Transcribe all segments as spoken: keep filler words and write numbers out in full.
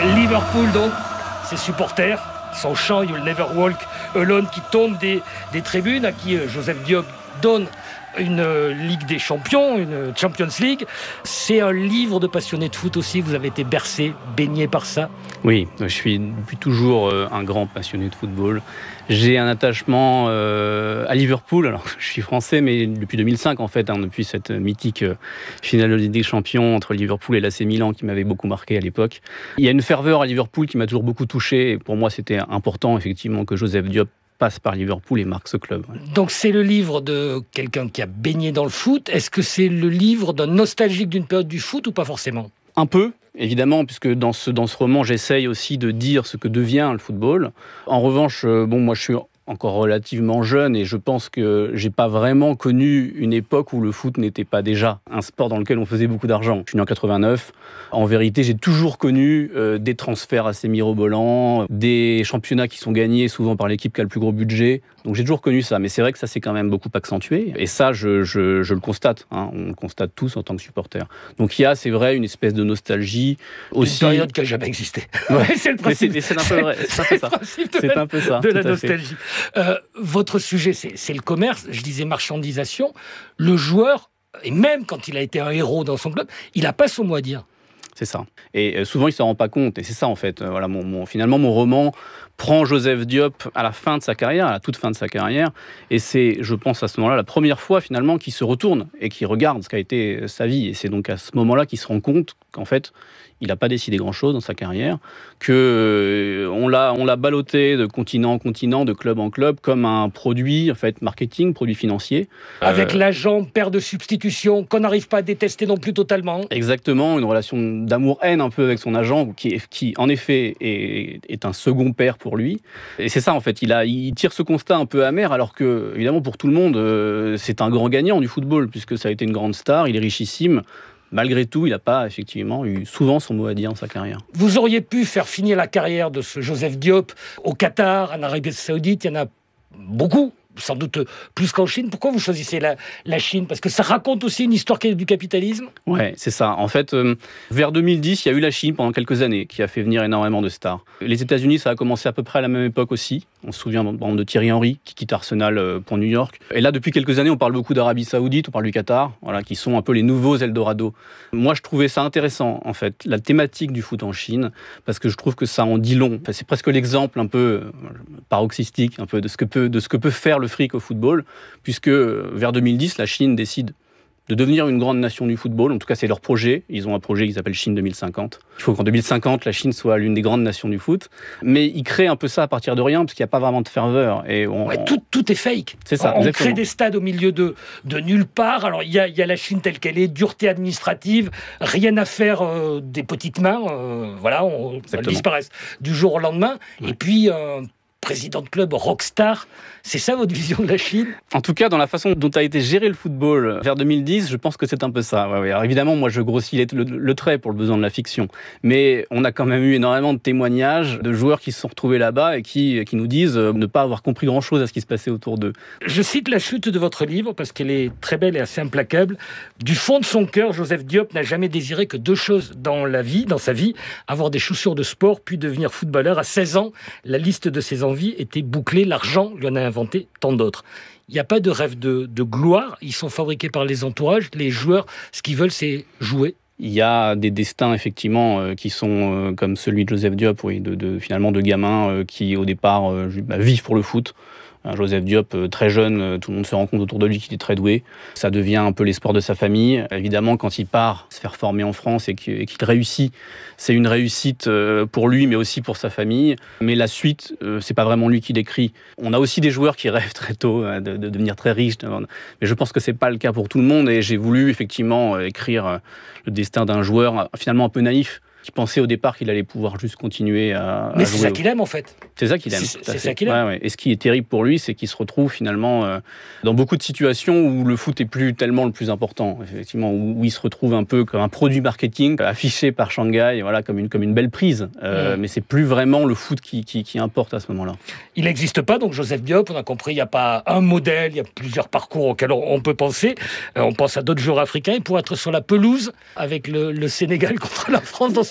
Liverpool donc, ses supporters, son chant « You'll never walk alone » qui tombe des, des tribunes, à qui Joseph Diop donne une euh, Ligue des Champions, une Champions League. C'est un livre de passionnés de foot aussi, vous avez été bercé, baigné par ça. Oui, je suis depuis toujours euh, un grand passionné de football. J'ai un attachement euh, à Liverpool. Alors, je suis français, mais depuis deux mille cinq, en fait, hein, depuis cette mythique euh, finale de Ligue des Champions entre Liverpool et l'A C Milan qui m'avait beaucoup marqué à l'époque. Il y a une ferveur à Liverpool qui m'a toujours beaucoup touché. Et pour moi, c'était important, effectivement, que Joseph Diop passe par Liverpool et marque ce club. Ouais. Donc c'est le livre de quelqu'un qui a baigné dans le foot. Est-ce que c'est le livre d'un nostalgique d'une période du foot ou pas forcément ? Un peu, évidemment, puisque dans ce, dans ce roman, j'essaye aussi de dire ce que devient le football. En revanche, euh, bon, moi je suis encore relativement jeune et je pense que j'ai pas vraiment connu une époque où le foot n'était pas déjà un sport dans lequel on faisait beaucoup d'argent. Je suis né en quatre-vingt-neuf. En vérité, j'ai toujours connu euh, des transferts assez mirobolants, des championnats qui sont gagnés souvent par l'équipe qui a le plus gros budget. Donc j'ai toujours connu ça, mais c'est vrai que ça s'est quand même beaucoup accentué. Et ça, je, je, je le constate. Hein. On le constate tous en tant que supporters. Donc il y a, c'est vrai, une espèce de nostalgie aussi. Une période qui n'a jamais existé. Ouais. c'est le principe. Mais c'est, mais c'est un peu vrai. C'est un peu ça. C'est la, un peu ça. De la nostalgie. Euh, votre sujet, c'est, c'est le commerce. Je disais marchandisation. Le joueur, et même quand il a été un héros dans son club, il n'a pas son mot à dire. C'est ça. Et euh, souvent, il ne s'en rend pas compte. Et c'est ça, en fait. Euh, voilà, mon, mon, finalement, mon roman prend Joseph Diop à la fin de sa carrière, à la toute fin de sa carrière. Et c'est, je pense, à ce moment-là, la première fois, finalement, qu'il se retourne et qu'il regarde ce qu'a été sa vie. Et c'est donc à ce moment-là qu'il se rend compte qu'en fait, il n'a pas décidé grand-chose dans sa carrière, qu'on euh, l'a, on l'a ballotté de continent en continent, de club en club, comme un produit, en fait, marketing, produit financier. Avec euh, l'agent, père de substitution, qu'on n'arrive pas à détester non plus totalement. Exactement, une relation d'amour-haine un peu avec son agent, qui, qui en effet, est, est un second père pour lui. Et c'est ça, en fait, il, a, il tire ce constat un peu amer, alors que, évidemment, pour tout le monde, euh, c'est un grand gagnant du football, puisque ça a été une grande star, il est richissime. Malgré tout, il n'a pas effectivement eu souvent son mot à dire dans sa carrière. Vous auriez pu faire finir la carrière de ce Joseph Diop au Qatar, en Arabie Saoudite, il y en a beaucoup, sans doute plus qu'en Chine. Pourquoi vous choisissez la, la Chine ? Parce que ça raconte aussi une histoire du capitalisme ? Ouais, c'est ça. En fait, euh, vers deux mille dix, il y a eu la Chine pendant quelques années, qui a fait venir énormément de stars. Les États-Unis, ça a commencé à peu près à la même époque aussi. On se souvient par exemple de Thierry Henry, qui quitte Arsenal pour New York. Et là, depuis quelques années, on parle beaucoup d'Arabie Saoudite, on parle du Qatar, voilà, qui sont un peu les nouveaux Eldorado. Moi, je trouvais ça intéressant, en fait, la thématique du foot en Chine, parce que je trouve que ça en dit long. Enfin, c'est presque l'exemple un peu euh, paroxystique, un peu de ce que peut, de ce que peut faire le fric au football, puisque vers deux mille dix, la Chine décide de devenir une grande nation du football. En tout cas, c'est leur projet. Ils ont un projet qui s'appelle Chine deux mille cinquante. Il faut qu'en deux mille cinquante, la Chine soit l'une des grandes nations du foot. Mais ils créent un peu ça à partir de rien, parce qu'il n'y a pas vraiment de ferveur. Et on... ouais, tout, tout est fake. C'est ça, on exactement. crée des stades au milieu de, de nulle part. Alors, il y a, y a la Chine telle qu'elle est, dureté administrative, rien à faire euh, des petites mains. Euh, voilà, on, on disparaît du jour au lendemain. Ouais. Et puis... Euh, président de club rockstar, c'est ça votre vision de la Chine ? En tout cas, dans la façon dont a été géré le football vers deux mille dix, je pense que c'est un peu ça. Ouais, ouais. Alors évidemment, moi je grossis le, le trait pour le besoin de la fiction, mais on a quand même eu énormément de témoignages de joueurs qui se sont retrouvés là-bas et qui, qui nous disent ne pas avoir compris grand-chose à ce qui se passait autour d'eux. Je cite la chute de votre livre parce qu'elle est très belle et assez implacable. Du fond de son cœur, Joseph Diop n'a jamais désiré que deux choses dans la vie, dans sa vie, avoir des chaussures de sport puis devenir footballeur. À seize ans, la liste de ses envies était bouclée, l'argent lui en a inventé tant d'autres. Il n'y a pas de rêve de, de gloire, ils sont fabriqués par les entourages, les joueurs, ce qu'ils veulent c'est jouer. Il y a des destins effectivement euh, qui sont euh, comme celui de Joseph Diop, oui, de, de, finalement de gamins euh, qui au départ euh, bah, vivent pour le foot. Joseph Diop, très jeune, tout le monde se rend compte autour de lui qu'il est très doué. Ça devient un peu l'espoir de sa famille. Évidemment, quand il part se faire former en France et qu'il réussit, c'est une réussite pour lui, mais aussi pour sa famille. Mais la suite, c'est pas vraiment lui qui l'écrit. On a aussi des joueurs qui rêvent très tôt de, de devenir très riches, mais je pense que c'est pas le cas pour tout le monde. Et j'ai voulu effectivement écrire le destin d'un joueur finalement un peu naïf, qui pensait au départ qu'il allait pouvoir juste continuer à, Mais à c'est jouer. ça qu'il aime en fait. C'est ça qu'il aime. C'est, c'est ça qu'il aime. Ouais, ouais. Et ce qui est terrible pour lui, c'est qu'il se retrouve finalement euh, dans beaucoup de situations où le foot est plus tellement le plus important. Effectivement, où, où il se retrouve un peu comme un produit marketing affiché par Shanghai, voilà, comme une comme une belle prise. Euh, mmh. Mais c'est plus vraiment le foot qui, qui qui importe à ce moment-là. Il n'existe pas donc Joseph Diop. On a compris, il n'y a pas un modèle, il y a plusieurs parcours auxquels on peut penser. Euh, on pense à d'autres joueurs africains. Il pourrait être sur la pelouse avec le, le Sénégal contre la France dans ce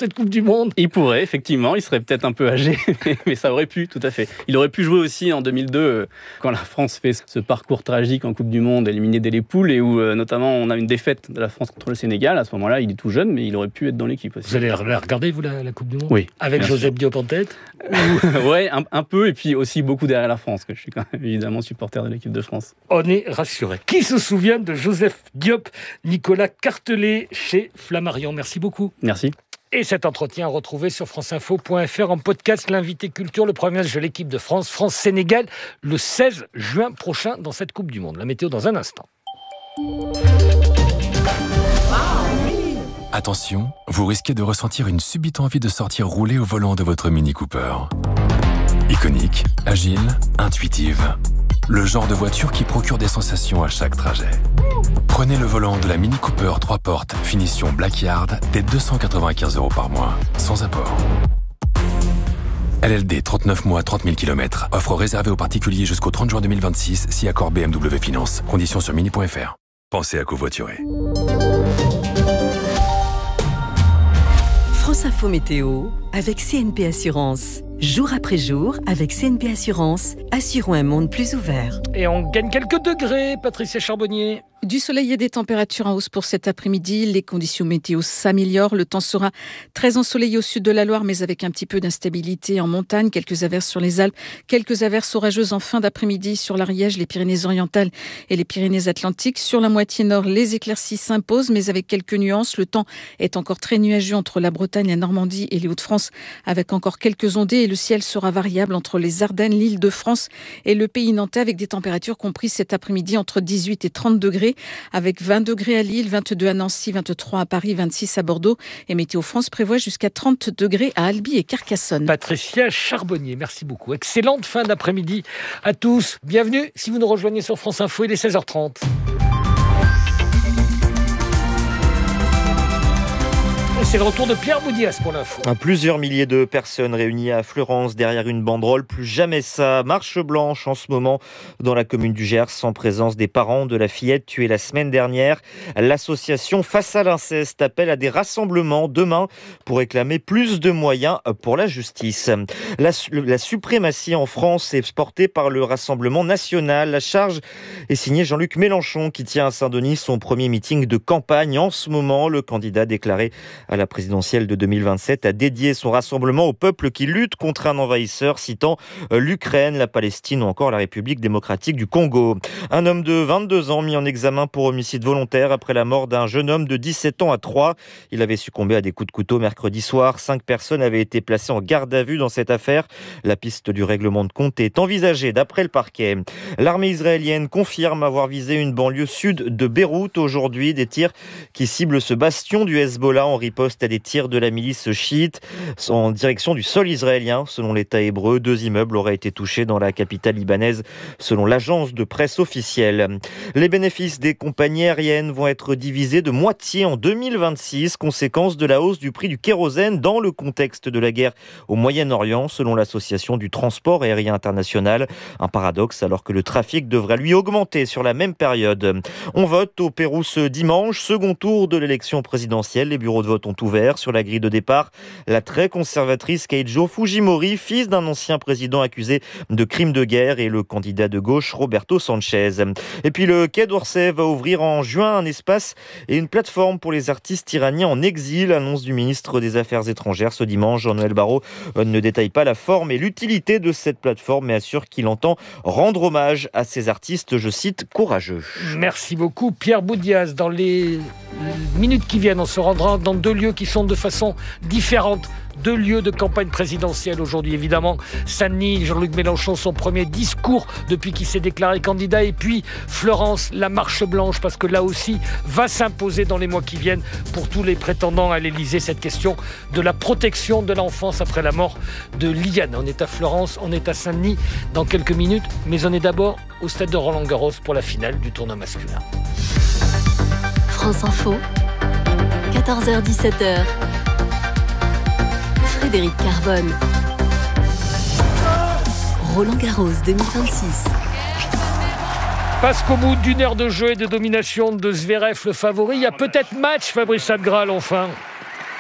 cette Coupe du Monde? Il pourrait, effectivement. Il serait peut-être un peu âgé, mais ça aurait pu, tout à fait. Il aurait pu jouer aussi en deux mille deux, quand la France fait ce parcours tragique en Coupe du Monde, éliminé dès les poules, et où notamment on a une défaite de la France contre le Sénégal. À ce moment-là, il est tout jeune, mais il aurait pu être dans l'équipe aussi. Vous allez la regarder, vous, la, la Coupe du Monde? Oui. Avec Joseph Diop en tête? Ouais, un, un peu, et puis aussi beaucoup derrière la France, que je suis quand même évidemment supporter de l'équipe de France. On est rassuré. Qui se souvient de Joseph Diop? Nicolas Cartelet chez Flammarion. Merci beaucoup. Merci. Et cet entretien retrouvé sur franceinfo point f r en podcast. L'invité culture, le premier match de l'équipe de France, France-Sénégal, le seize juin prochain dans cette Coupe du Monde. La météo dans un instant. Attention, vous risquez de ressentir une subite envie de sortir rouler au volant de votre Mini Cooper. Iconique, agile, intuitive. Le genre de voiture qui procure des sensations à chaque trajet. Prenez le volant de la Mini Cooper trois portes, finition Blackyard, dès deux cent quatre-vingt-quinze euros par mois, sans apport. L L D, trente-neuf mois, trente mille kilomètres. Offre réservée aux particuliers jusqu'au trente juin deux mille vingt-six, si accord B M W Finance. Conditions sur mini point f r. Pensez à covoiturer. France Info Météo avec C N P Assurance. Jour après jour, avec C N P Assurance, assurons un monde plus ouvert. Et on gagne quelques degrés, Patricia Charbonnier. Du soleil et des températures en hausse pour cet après-midi. Les conditions météo s'améliorent. Le temps sera très ensoleillé au sud de la Loire, mais avec un petit peu d'instabilité en montagne. Quelques averses sur les Alpes, quelques averses orageuses en fin d'après-midi sur l'Ariège, les Pyrénées-Orientales et les Pyrénées-Atlantiques. Sur la moitié nord, les éclaircies s'imposent, mais avec quelques nuances. Le temps est encore très nuageux entre la Bretagne, la Normandie et les Hauts-de-France, avec encore quelques ondées. Et le ciel sera variable entre les Ardennes, l'Île-de-France et le pays nantais, avec des températures comprises cet après-midi entre dix-huit et trente degrés, avec vingt degrés à Lille, vingt-deux à Nancy, vingt-trois à Paris, vingt-six à Bordeaux. Et Météo France prévoit jusqu'à trente degrés à Albi et Carcassonne. Patricia Charbonnier, merci beaucoup. Excellente fin d'après-midi à tous. Bienvenue si vous nous rejoignez sur France Info, il est seize heures trente. C'est le retour de Pierre Boudias pour l'info. Plusieurs milliers de personnes réunies à Fleurance derrière une banderole. Plus jamais ça. Marche blanche en ce moment dans la commune du Gers en présence des parents de la fillette tuée la semaine dernière. L'association Face à l'inceste appelle à des rassemblements demain pour réclamer plus de moyens pour la justice. La, la suprématie en France est portée par le Rassemblement national. La charge est signée Jean-Luc Mélenchon qui tient à Saint-Denis son premier meeting de campagne. En ce moment, le candidat déclaré à la présidentielle de deux mille vingt-sept a dédié son rassemblement au peuple qui lutte contre un envahisseur, citant l'Ukraine, la Palestine ou encore la République démocratique du Congo. Un homme de vingt-deux ans mis en examen pour homicide volontaire après la mort d'un jeune homme de dix-sept ans à Troyes. Il avait succombé à des coups de couteau mercredi soir. Cinq personnes avaient été placées en garde à vue dans cette affaire. La piste du règlement de compte est envisagée d'après le parquet. L'armée israélienne confirme avoir visé une banlieue sud de Beyrouth aujourd'hui. Des tirs qui ciblent ce bastion du Hezbollah en riposte à des tirs de la milice chiite en direction du sol israélien. Selon l'État hébreu, deux immeubles auraient été touchés dans la capitale libanaise, selon l'agence de presse officielle. Les bénéfices des compagnies aériennes vont être divisés de moitié en deux mille vingt-six, conséquence de la hausse du prix du kérosène dans le contexte de la guerre au Moyen-Orient, selon l'association du transport aérien international. Un paradoxe alors que le trafic devrait lui augmenter sur la même période. On vote au Pérou ce dimanche, second tour de l'élection présidentielle. Les bureaux de vote ont ouvert. Sur la grille de départ, la très conservatrice Keijo Fujimori, fils d'un ancien président accusé de crimes de guerre, et le candidat de gauche Roberto Sanchez. Et puis le Quai d'Orsay va ouvrir en juin un espace et une plateforme pour les artistes iraniens en exil, annonce du ministre des Affaires étrangères ce dimanche. Jean-Noël Barrot ne détaille pas la forme et l'utilité de cette plateforme, mais assure qu'il entend rendre hommage à ces artistes, je cite, courageux. Merci beaucoup Pierre Boudias. Dans les minutes qui viennent, on se rendra dans deux lieux qui sont de façon différente. Deux lieux de campagne présidentielle aujourd'hui, évidemment. Saint-Denis, Jean-Luc Mélenchon, son premier discours depuis qu'il s'est déclaré candidat. Et puis Fleurance, la marche blanche, parce que là aussi va s'imposer dans les mois qui viennent pour tous les prétendants à l'Élysée cette question de la protection de l'enfance après la mort de Liane. On est à Fleurance, on est à Saint-Denis dans quelques minutes, mais on est d'abord au stade de Roland-Garros pour la finale du tournoi masculin. France Info, quatorze heures dix-sept heures. Frédéric Carbone. Roland-Garros deux mille vingt-six. Parce qu'au bout d'une heure de jeu et de domination de Zverev, le favori, il y a peut-être match, Fabrice Adgral, enfin.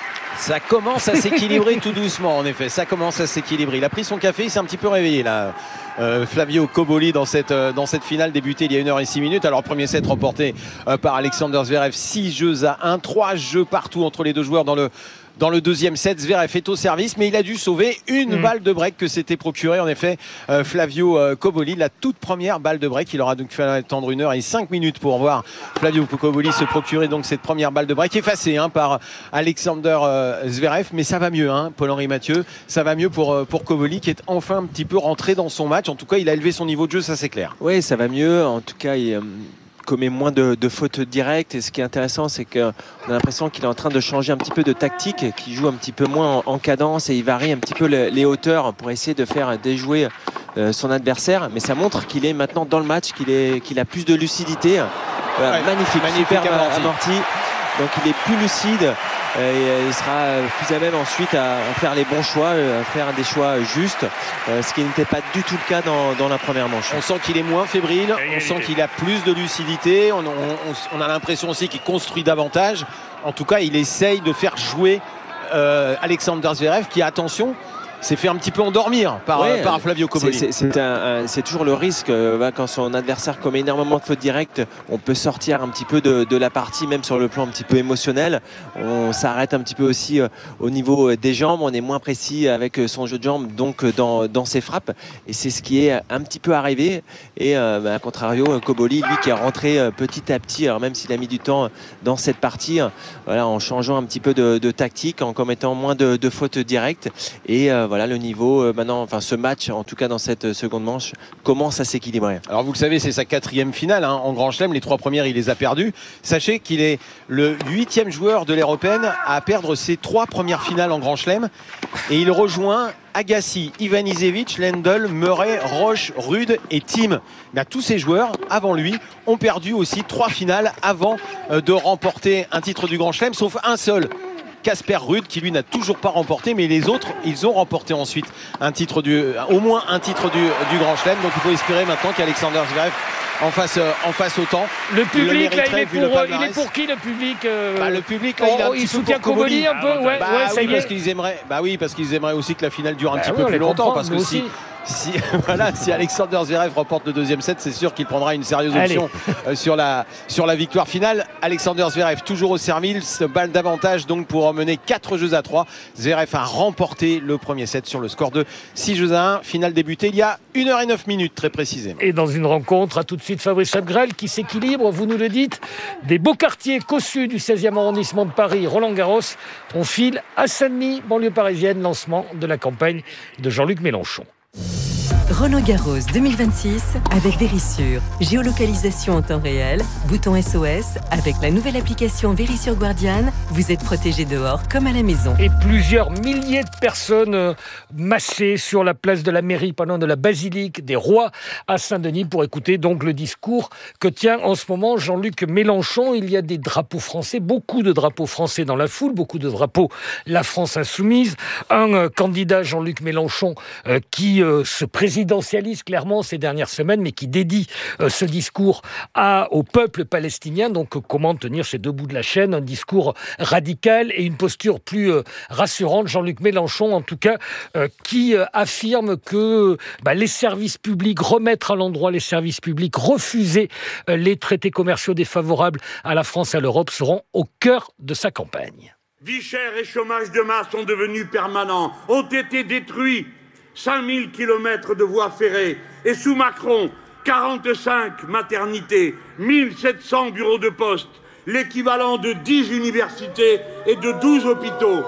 Ça commence à s'équilibrer tout doucement, en effet. Ça commence à s'équilibrer. Il a pris son café, il s'est un petit peu réveillé là. Euh, Flavio Cobolli dans cette, euh, dans cette finale débutée il y a une heure et six minutes. Alors premier set remporté euh, par Alexander Zverev, six jeux à un, trois jeux partout entre les deux joueurs dans le Dans le deuxième set. Zverev est au service, mais il a dû sauver une mmh. balle de break que s'était procurée en effet euh, Flavio euh, Cobolli, la toute première balle de break. Il aura donc fallu attendre une heure et cinq minutes pour voir Flavio Cobolli se procurer donc cette première balle de break effacée hein, par Alexander euh, Zverev, mais ça va mieux, hein, Paul-Henri Mathieu, ça va mieux pour, euh, pour Cobolli qui est enfin un petit peu rentré dans son match. En tout cas, il a élevé son niveau de jeu, ça c'est clair. Oui, ça va mieux. En tout cas, il. Euh... commet moins de, de fautes directes, et ce qui est intéressant c'est qu'on a l'impression qu'il est en train de changer un petit peu de tactique, qu'il joue un petit peu moins en, en cadence et il varie un petit peu le, les hauteurs pour essayer de faire déjouer euh, son adversaire, mais ça montre qu'il est maintenant dans le match, qu'il est, qu'il a plus de lucidité. Voilà, ouais, magnifique, magnifique super amorti. amorti donc il est plus lucide et il sera plus à même ensuite à faire les bons choix, à faire des choix justes, ce qui n'était pas du tout le cas dans, dans la première manche. On sent qu'il est moins fébrile, on sent qu'il a plus de lucidité, on, on, on a l'impression aussi qu'il construit davantage. En tout cas, il essaye de faire jouer euh, Alexander Zverev qui, attention, s'est fait un petit peu endormir par, ouais, par Flavio Cobolli. C'est, c'est, c'est, un, un, c'est toujours le risque euh, quand son adversaire commet énormément de fautes directes, on peut sortir un petit peu de, de la partie, même sur le plan un petit peu émotionnel. On s'arrête un petit peu aussi euh, au niveau des jambes, on est moins précis avec son jeu de jambes, donc dans, dans ses frappes, et c'est ce qui est un petit peu arrivé. Et euh, bah, à contrario, Cobolli, lui qui est rentré euh, petit à petit, alors même s'il a mis du temps dans cette partie, euh, voilà, en changeant un petit peu de, de tactique, en commettant moins de, de fautes directes, et euh, voilà, le niveau euh, maintenant, enfin ce match en tout cas dans cette seconde manche commence à s'équilibrer. Alors vous le savez, c'est sa quatrième finale hein, en Grand Chelem. Les trois premières il les a perdues. Sachez qu'il est le huitième joueur de l'ère européenne à perdre ses trois premières finales en Grand Chelem, et il rejoint Agassi, Ivanisevic, Lendl, Murray, Roche, Rude et Thiem. Mais tous ces joueurs avant lui ont perdu aussi trois finales avant euh, de remporter un titre du Grand Chelem, sauf un seul, Casper Ruud, qui lui n'a toujours pas remporté, mais les autres ils ont remporté ensuite un titre du, au moins un titre du, du Grand Chelem. Donc il faut espérer maintenant qu'Alexander Zverev en face, euh, en face autant. Le public, le là, il, est pour, euh, il est pour qui le public euh... bah, Le public, là, il, oh, il soutient Cobolli un peu, ah, ouais, bah, ouais, ça oui, y est. Parce qu'ils aimeraient, bah oui, parce qu'ils aimeraient aussi que la finale dure un bah petit oui, peu plus longtemps, comprend, parce que si. Si, voilà, si Alexander Zverev remporte le deuxième set, c'est sûr qu'il prendra une sérieuse option euh, sur, la, sur la victoire finale. Alexander Zverev toujours au service, balle d'avantage donc pour emmener quatre jeux à trois. Zverev a remporté le premier set sur le score de six jeux à un. Finale débutée il y a une heure et neuf minutes très précisément. Et dans une rencontre, à tout de suite Fabrice Abgrel qui s'équilibre, vous nous le dites, des beaux quartiers cossus du seizième arrondissement de Paris, Roland-Garros. On file à Saint-Denis, banlieue parisienne, lancement de la campagne de Jean-Luc Mélenchon. Roland-Garros deux mille vingt-six avec Vérissure. Géolocalisation en temps réel, bouton S O S. Avec la nouvelle application Vérissure Guardian, vous êtes protégé dehors comme à la maison. Et plusieurs milliers de personnes massées sur la place de la mairie, pendant de la basilique des Rois à Saint-Denis pour écouter donc le discours que tient en ce moment Jean-Luc Mélenchon. Il y a des drapeaux français, beaucoup de drapeaux français dans la foule, beaucoup de drapeaux La France Insoumise. Un euh, candidat, Jean-Luc Mélenchon, euh, qui euh, se présidentialise clairement ces dernières semaines, mais qui dédie euh, ce discours à, au peuple palestinien. Donc, euh, comment tenir ces deux bouts de la chaîne, un discours radical et une posture plus euh, rassurante. Jean-Luc Mélenchon, en tout cas, euh, qui euh, affirme que bah, les services publics, remettre à l'endroit les services publics, refuser euh, les traités commerciaux défavorables à la France et à l'Europe seront au cœur de sa campagne. Vie chère et chômage de masse sont devenus permanents, ont été détruits. cinq mille kilomètres de voies ferrées et sous Macron, quarante-cinq maternités, mille sept cents bureaux de poste, l'équivalent de dix universités et de douze hôpitaux.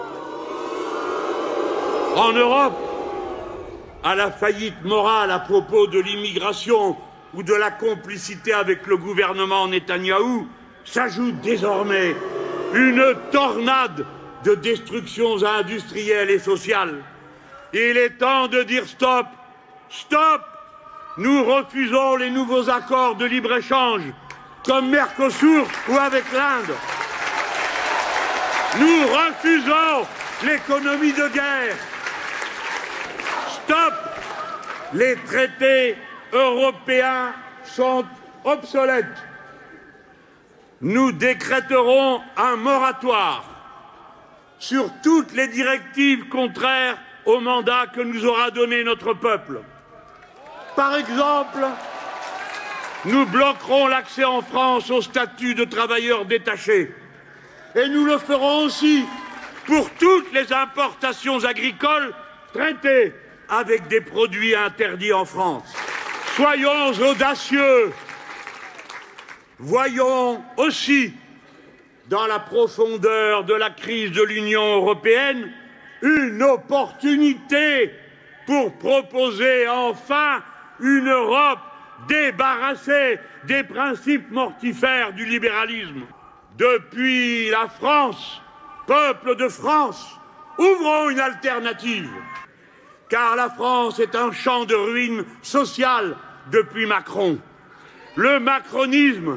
En Europe, à la faillite morale à propos de l'immigration ou de la complicité avec le gouvernement Netanyahou, s'ajoute désormais une tornade de destructions industrielles et sociales. Il est temps de dire stop, stop. Nous refusons les nouveaux accords de libre-échange, comme Mercosur ou avec l'Inde. Nous refusons l'économie de guerre. Stop. Les traités européens sont obsolètes. Nous décréterons un moratoire sur toutes les directives contraires au mandat que nous aura donné notre peuple. Par exemple, nous bloquerons l'accès en France au statut de travailleurs détachés. Et nous le ferons aussi pour toutes les importations agricoles traitées avec des produits interdits en France. Soyons audacieux. Voyons aussi, dans la profondeur de la crise de l'Union européenne, une opportunité pour proposer enfin une Europe débarrassée des principes mortifères du libéralisme. Depuis la France, peuple de France, ouvrons une alternative. Car la France est un champ de ruines sociales depuis Macron. Le macronisme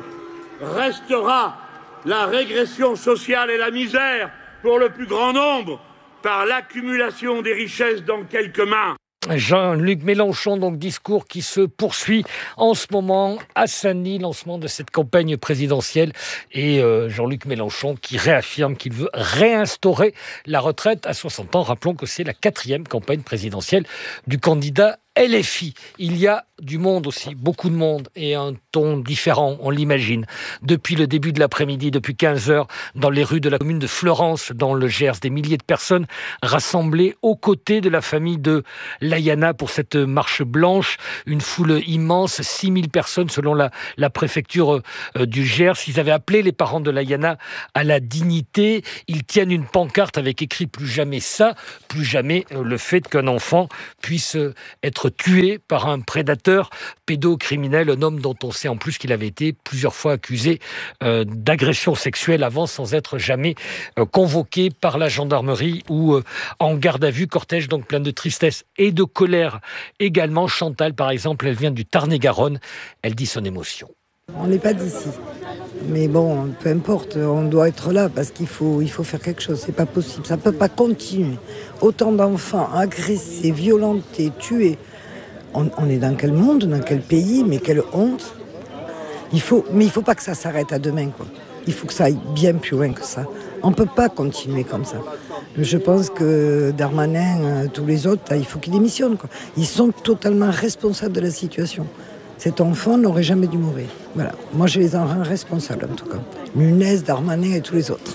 restera la régression sociale et la misère pour le plus grand nombre par l'accumulation des richesses dans quelques mains. Jean-Luc Mélenchon, donc discours qui se poursuit en ce moment à Saint-Denis, lancement de cette campagne présidentielle, et euh, Jean-Luc Mélenchon qui réaffirme qu'il veut réinstaurer la retraite à soixante ans. Rappelons que c'est la quatrième campagne présidentielle du candidat L F I. Il y a du monde aussi, beaucoup de monde, et un ton différent, on l'imagine. Depuis le début de l'après-midi, depuis quinze heures, dans les rues de la commune de Fleurance, dans le Gers, des milliers de personnes rassemblées aux côtés de la famille de Layana pour cette marche blanche. Une foule immense, six mille personnes selon la, la préfecture euh, du Gers. Ils avaient appelé les parents de Layana à la dignité. Ils tiennent une pancarte avec écrit « Plus jamais ça », plus jamais euh, le fait qu'un enfant puisse euh, être tué par un prédateur pédocriminel, un homme dont on sait en plus qu'il avait été plusieurs fois accusé euh, d'agression sexuelle avant, sans être jamais euh, convoqué par la gendarmerie ou euh, en garde à vue. Cortège donc plein de tristesse et de colère également. Chantal, par exemple, elle vient du Tarn-et-Garonne. Elle dit son émotion. On n'est pas d'ici. Mais bon, peu importe, on doit être là parce qu'il faut, il faut faire quelque chose. C'est pas possible, ça peut pas continuer. Autant d'enfants agressés, violentés, tués. On, on est dans quel monde, dans quel pays, mais quelle honte. Il faut, mais il faut pas que ça s'arrête à demain, quoi. Il faut que ça aille bien plus loin que ça. On peut pas continuer comme ça. Je pense que Darmanin, euh, tous les autres, il faut qu'ils démissionnent, quoi. Ils sont totalement responsables de la situation. Cet enfant n'aurait jamais dû mourir. Voilà. Moi, je les en rends responsables, en tout cas. Nunez, Darmanin et tous les autres.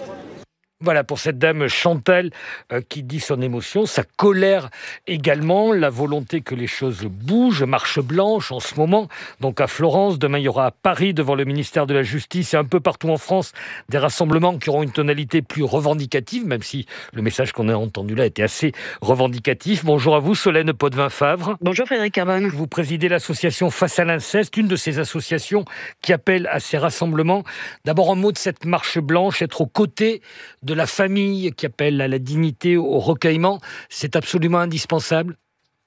Voilà pour cette dame Chantal euh, qui dit son émotion, sa colère également, la volonté que les choses bougent, marche blanche en ce moment, donc à Florence, demain il y aura à Paris devant le ministère de la Justice et un peu partout en France des rassemblements qui auront une tonalité plus revendicative, même si le message qu'on a entendu là était assez revendicatif. Bonjour à vous Solène Potvin-Favre. Bonjour Frédéric Carbone. Vous présidez l'association Face à l'inceste, une de ces associations qui appelle à ces rassemblements. D'abord un mot de cette marche blanche, être aux côtés de la famille qui appelle à la dignité, au recueillement, c'est absolument indispensable?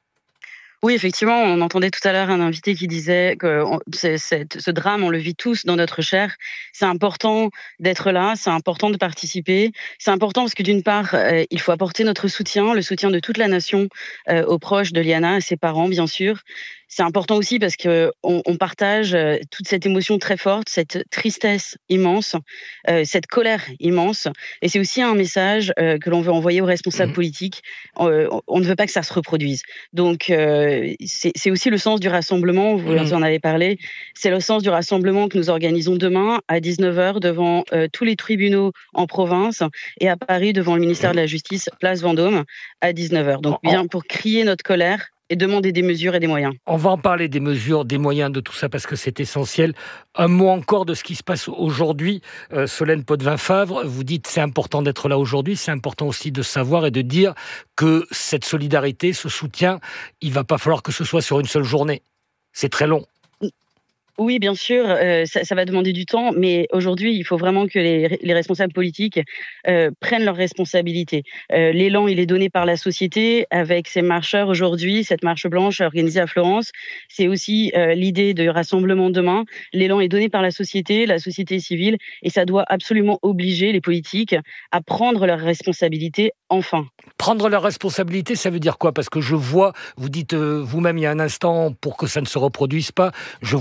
Oui, effectivement, on entendait tout à l'heure un invité qui disait que c'est, c'est, ce drame, on le vit tous dans notre chair. C'est important d'être là, c'est important de participer. C'est important parce que d'une part, euh, il faut apporter notre soutien, le soutien de toute la nation euh, aux proches de Liana, à ses parents, bien sûr. C'est important aussi parce que on, on partage euh, toute cette émotion très forte, cette tristesse immense, euh, cette colère immense. Et c'est aussi un message euh, que l'on veut envoyer aux responsables mmh. politiques. Euh, on ne veut pas que ça se reproduise. Donc, euh, c'est, c'est aussi le sens du rassemblement, vous mmh. en avez parlé. C'est le sens du rassemblement que nous organisons demain à dix-neuf heures devant euh, tous les tribunaux en province et à Paris devant le ministère de la Justice, place Vendôme, à dix-neuf heures. Donc, bien pour crier notre colère et demander des mesures et des moyens. On va en parler des mesures, des moyens, de tout ça, parce que c'est essentiel. Un mot encore de ce qui se passe aujourd'hui. Euh, Solène Potvin-Favre, vous dites c'est important d'être là aujourd'hui, c'est important aussi de savoir et de dire que cette solidarité, ce soutien, il ne va pas falloir que ce soit sur une seule journée. C'est très long. Oui, bien sûr, euh, ça, ça va demander du temps, mais aujourd'hui, il faut vraiment que les, les responsables politiques euh, prennent leurs responsabilités. Euh, l'élan, il est donné par la société avec ces marcheurs aujourd'hui, cette marche blanche organisée à Florence. C'est aussi euh, l'idée de rassemblement demain. L'élan est donné par la société, la société civile, et ça doit absolument obliger les politiques à prendre leurs responsabilités enfin. Prendre leurs responsabilités, ça veut dire quoi? Parce que je vois, vous dites euh, vous-même il y a un instant, pour que ça ne se reproduise pas, je vois qu'il y a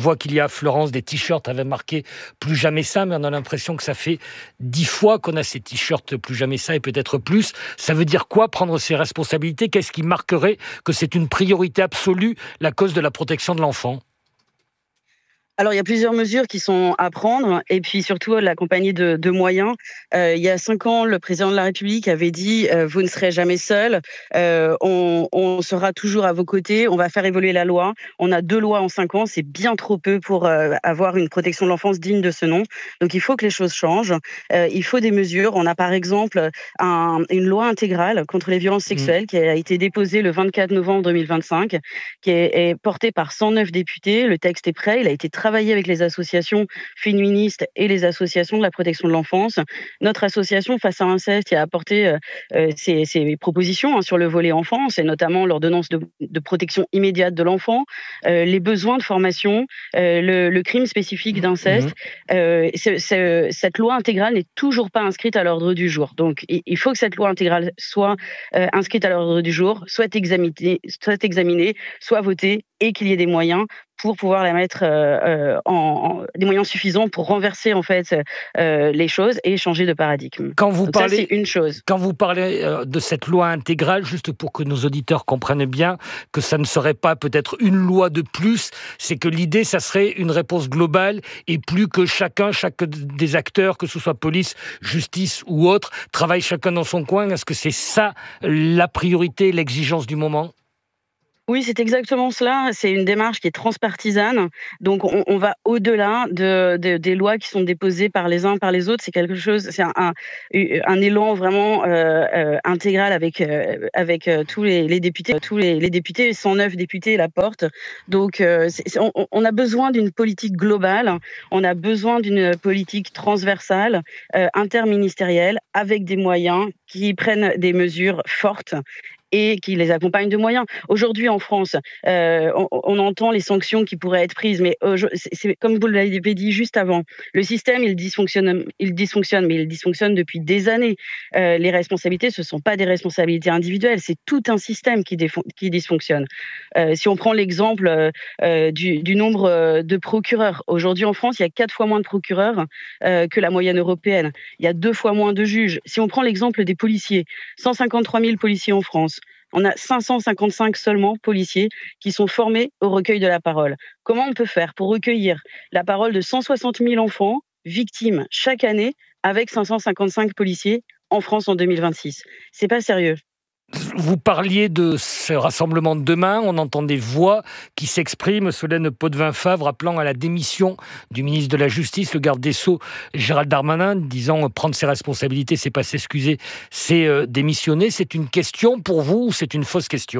à Florence, des t-shirts avaient marqué « Plus jamais ça », mais on a l'impression que ça fait dix fois qu'on a ces t-shirts « Plus jamais ça » et peut-être plus. Ça veut dire quoi, prendre ses responsabilités? Qu'est-ce qui marquerait que c'est une priorité absolue, la cause de la protection de l'enfant? Alors, il y a plusieurs mesures qui sont à prendre et puis surtout l'accompagner de, de moyens. Euh, il y a cinq ans, le président de la République avait dit euh, « Vous ne serez jamais seul, euh, on, on sera toujours à vos côtés, on va faire évoluer la loi ». On a deux lois en cinq ans, c'est bien trop peu pour euh, avoir une protection de l'enfance digne de ce nom. Donc, il faut que les choses changent. Euh, il faut des mesures. On a par exemple un, une loi intégrale contre les violences sexuelles mmh. qui a été déposée le vingt-quatre novembre deux mille vingt-cinq, qui est, est portée par cent neuf députés. Le texte est prêt, il a été travaillé travailler avec les associations féministes et les associations de la protection de l'enfance. Notre association Face à l'inceste a apporté euh, ses, ses propositions hein, sur le volet enfance, et notamment l'ordonnance de, de protection immédiate de l'enfant, euh, les besoins de formation, euh, le, le crime spécifique d'inceste. Mmh. Euh, c'est, c'est, cette loi intégrale n'est toujours pas inscrite à l'ordre du jour. Donc, il faut que cette loi intégrale soit euh, inscrite à l'ordre du jour, soit examinée, soit examinée, soit votée, et qu'il y ait des moyens pour pouvoir la mettre euh, en, en des moyens suffisants pour renverser en fait euh, les choses et changer de paradigme. Quand vous Donc parlez, ça, c'est une chose. Quand vous parlez euh, de cette loi intégrale, juste pour que nos auditeurs comprennent bien que ça ne serait pas peut-être une loi de plus, c'est que l'idée, ça serait une réponse globale et plus que chacun, chaque des acteurs, que ce soit police, justice ou autre, travaille chacun dans son coin. Est-ce que c'est ça la priorité, l'exigence du moment ? Oui, c'est exactement cela. C'est une démarche qui est transpartisane. Donc, on, on va au-delà de, de, des lois qui sont déposées par les uns, par les autres. C'est quelque chose, c'est un, un, un élan vraiment euh, euh, intégral avec euh, avec euh, tous les, les députés, tous les, les députés, cent neuf députés la portent. Donc, euh, c'est, c'est, on, on a besoin d'une politique globale. On a besoin d'une politique transversale, euh, interministérielle, avec des moyens qui prennent des mesures fortes et qui les accompagnent de moyens. Aujourd'hui, en France, euh, on, on entend les sanctions qui pourraient être prises, mais euh, c'est, c'est comme vous l'avez dit juste avant, le système, il dysfonctionne, il dysfonctionne, mais il dysfonctionne depuis des années. Euh, les responsabilités, ce ne sont pas des responsabilités individuelles, c'est tout un système qui, défon- qui dysfonctionne. Euh, si on prend l'exemple euh, du, du nombre de procureurs, aujourd'hui en France, il y a quatre fois moins de procureurs euh, que la moyenne européenne. Il y a deux fois moins de juges. Si on prend l'exemple des policiers, cent cinquante-trois mille policiers en France, on a cinq cent cinquante-cinq seulement policiers qui sont formés au recueil de la parole. Comment on peut faire pour recueillir la parole de cent soixante mille enfants victimes chaque année avec cinq cent cinquante-cinq policiers en France en deux mille vingt-six? C'est pas sérieux. Vous parliez de ce rassemblement de demain, on entend des voix qui s'expriment. Solène Potvin-Favre appelant à la démission du ministre de la Justice, le garde des Sceaux Gérald Darmanin, disant prendre ses responsabilités, c'est pas s'excuser, c'est euh, démissionner. C'est une question pour vous ou c'est une fausse question ?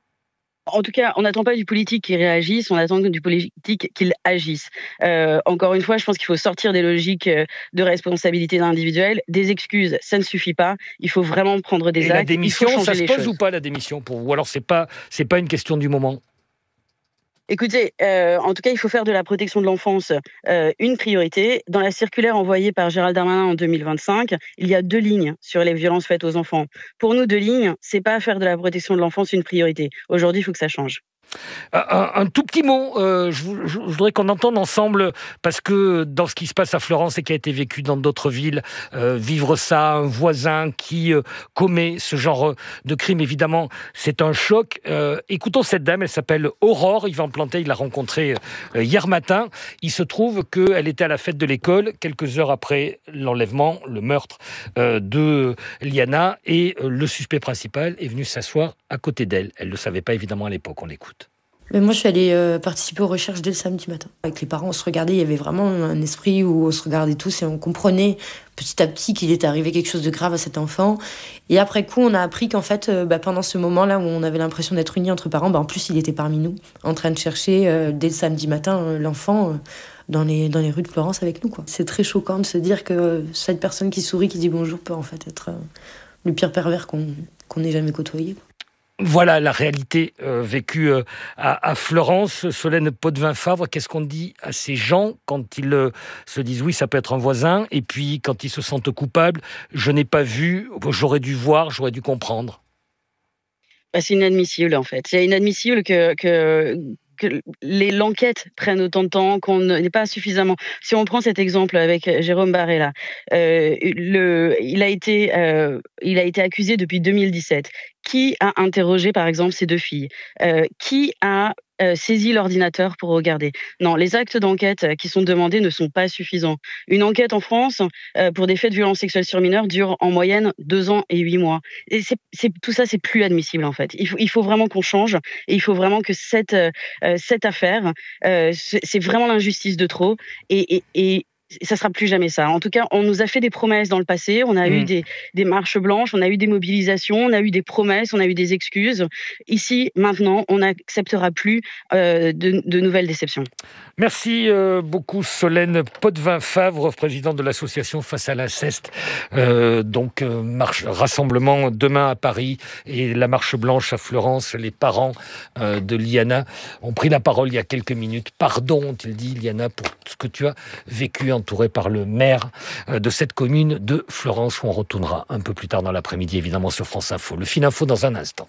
En tout cas, on n'attend pas du politique qu'il réagisse, on attend du politique qu'il agisse. Euh, encore une fois, je pense qu'il faut sortir des logiques de responsabilité individuelle. Des excuses, ça ne suffit pas. Il faut vraiment prendre des Et actes. La démission, ça se pose choses. ou pas la démission pour vous ? Alors c'est pas c'est pas une question du moment. Écoutez, euh, en tout cas, il faut faire de la protection de l'enfance euh, une priorité. Dans la circulaire envoyée par Gérald Darmanin en deux mille vingt-cinq, il y a deux lignes sur les violences faites aux enfants. Pour nous, deux lignes, c'est pas faire de la protection de l'enfance une priorité. Aujourd'hui, il faut que ça change. Un, un tout petit mot, euh, je, je, je voudrais qu'on entende ensemble, parce que dans ce qui se passe à Florence et qui a été vécu dans d'autres villes, euh, vivre ça, un voisin qui euh, commet ce genre de crime, évidemment, c'est un choc. Euh, écoutons cette dame, elle s'appelle Aurore, Yvan Plantet, il l'a rencontrée euh, hier matin. Il se trouve qu'elle était à la fête de l'école, quelques heures après l'enlèvement, le meurtre euh, de Liana, et euh, le suspect principal est venu s'asseoir à côté d'elle. Elle ne le savait pas évidemment à l'époque, on l'écoute. Mais moi, je suis allée euh, participer aux recherches dès le samedi matin. Avec les parents, on se regardait, il y avait vraiment un esprit où on se regardait tous et on comprenait petit à petit qu'il était arrivé quelque chose de grave à cet enfant. Et après coup, on a appris qu'en fait, euh, bah, pendant ce moment-là où on avait l'impression d'être unis entre parents, bah, en plus, il était parmi nous, en train de chercher euh, dès le samedi matin euh, l'enfant euh, dans les, dans les rues de Florence avec nous, quoi. C'est très choquant de se dire que euh, cette personne qui sourit, qui dit bonjour, peut en fait être euh, le pire pervers qu'on, qu'on ait jamais côtoyé, quoi. Voilà la réalité euh, vécue euh, à, à Florence. Solène Potvin-Favre, qu'est-ce qu'on dit à ces gens quand ils euh, se disent oui, ça peut être un voisin, et puis quand ils se sentent coupables, je n'ai pas vu, j'aurais dû voir, j'aurais dû comprendre. Bah, c'est inadmissible en fait. C'est inadmissible que, que que les, l'enquête prenne autant de temps, qu'on n'est pas suffisamment. Si on prend cet exemple avec Jérôme Barrella, euh, le, il a été, euh, il a été accusé depuis deux mille dix-sept. Qui a interrogé, par exemple, ces deux filles? euh, Qui a euh, saisi l'ordinateur pour regarder? Non, les actes d'enquête qui sont demandés ne sont pas suffisants. Une enquête en France euh, pour des faits de violence sexuelle sur mineurs dure en moyenne deux ans et huit mois. Et c'est, c'est, tout ça, c'est plus admissible en fait. Il faut, il faut vraiment qu'on change et il faut vraiment que cette, euh, cette affaire, euh, c'est, c'est vraiment l'injustice de trop et, et, et ça sera plus jamais ça. En tout cas, on nous a fait des promesses dans le passé, on a mmh. eu des, des marches blanches, on a eu des mobilisations, on a eu des promesses, on a eu des excuses. Ici, maintenant, on n'acceptera plus euh, de, de nouvelles déceptions. Merci euh, beaucoup Solène Potvin-Favre, présidente de l'association Face à l'inceste. Euh, donc, euh, marche, rassemblement demain à Paris et la marche blanche à Fleurance. Les parents euh, de Liana ont pris la parole il y a quelques minutes. Pardon, ont-ils dit, Liana, pour ce que tu as vécu, entouré par le maire euh, de cette commune de Fleurance, où on retournera un peu plus tard dans l'après-midi, évidemment, sur France Info. Le Fil Info dans un instant.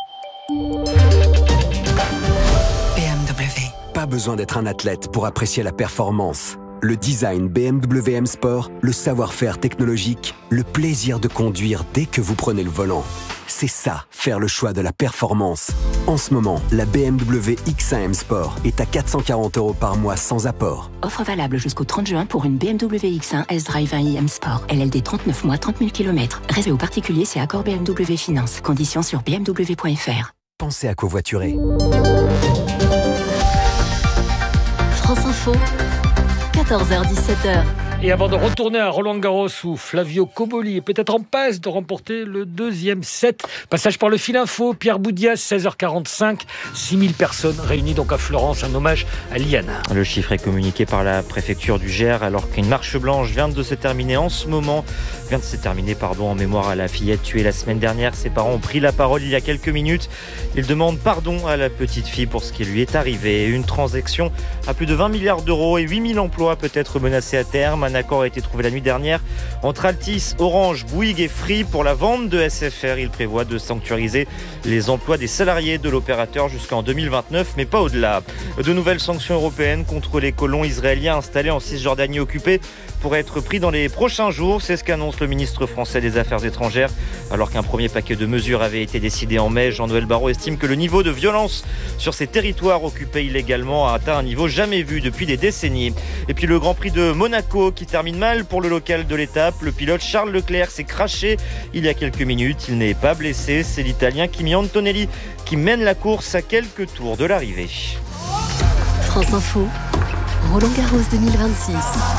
Pas besoin d'être un athlète pour apprécier la performance. Le design B M W M Sport, le savoir-faire technologique, le plaisir de conduire dès que vous prenez le volant. C'est ça, faire le choix de la performance. En ce moment, la B M W X un M Sport est à quatre cent quarante euros par mois sans apport. Offre valable jusqu'au trente juin pour une B M W X un S-Drive un i M Sport. L L D trente-neuf mois, trente mille kilomètres. Réservé aux particuliers, c'est accord B M W Finance. Conditions sur b m w point f r. Pensez à covoiturer. France Info, quatorze heures dix-sept heures. Et avant de retourner à Roland-Garros où Flavio Cobolli est peut-être en passe de remporter le deuxième set, passage par le Fil Info, Pierre Boudias, seize heures quarante-cinq, six mille personnes réunies donc à Fleurance, un hommage à Liana. Le chiffre est communiqué par la préfecture du Gers alors qu'une marche blanche vient de se terminer en ce moment, vient de se terminer pardon, en mémoire à la fillette tuée la semaine dernière. Ses parents ont pris la parole il y a quelques minutes. Ils demandent pardon à la petite fille pour ce qui lui est arrivé. Une transaction à plus de vingt milliards d'euros et huit mille emplois peut être menacée à terme. Un accord a été trouvé la nuit dernière entre Altice, Orange, Bouygues et Free pour la vente de S F R. Il prévoit de sanctuariser les emplois des salariés de l'opérateur jusqu'en deux mille vingt-neuf, mais pas au-delà. De nouvelles sanctions européennes contre les colons israéliens installés en Cisjordanie occupée pourraient être pris dans les prochains jours. C'est ce qu'annonce le ministre français des Affaires étrangères. Alors qu'un premier paquet de mesures avait été décidé en mai, Jean-Noël Barrot estime que le niveau de violence sur ces territoires occupés illégalement a atteint un niveau jamais vu depuis des décennies. Et puis le Grand Prix de Monaco qui termine mal pour le local de l'étape. Le pilote Charles Leclerc s'est craché il y a quelques minutes. Il n'est pas blessé. C'est l'Italien Kimi Antonelli qui mène la course à quelques tours de l'arrivée. France Info, Roland-Garros deux mille vingt-six.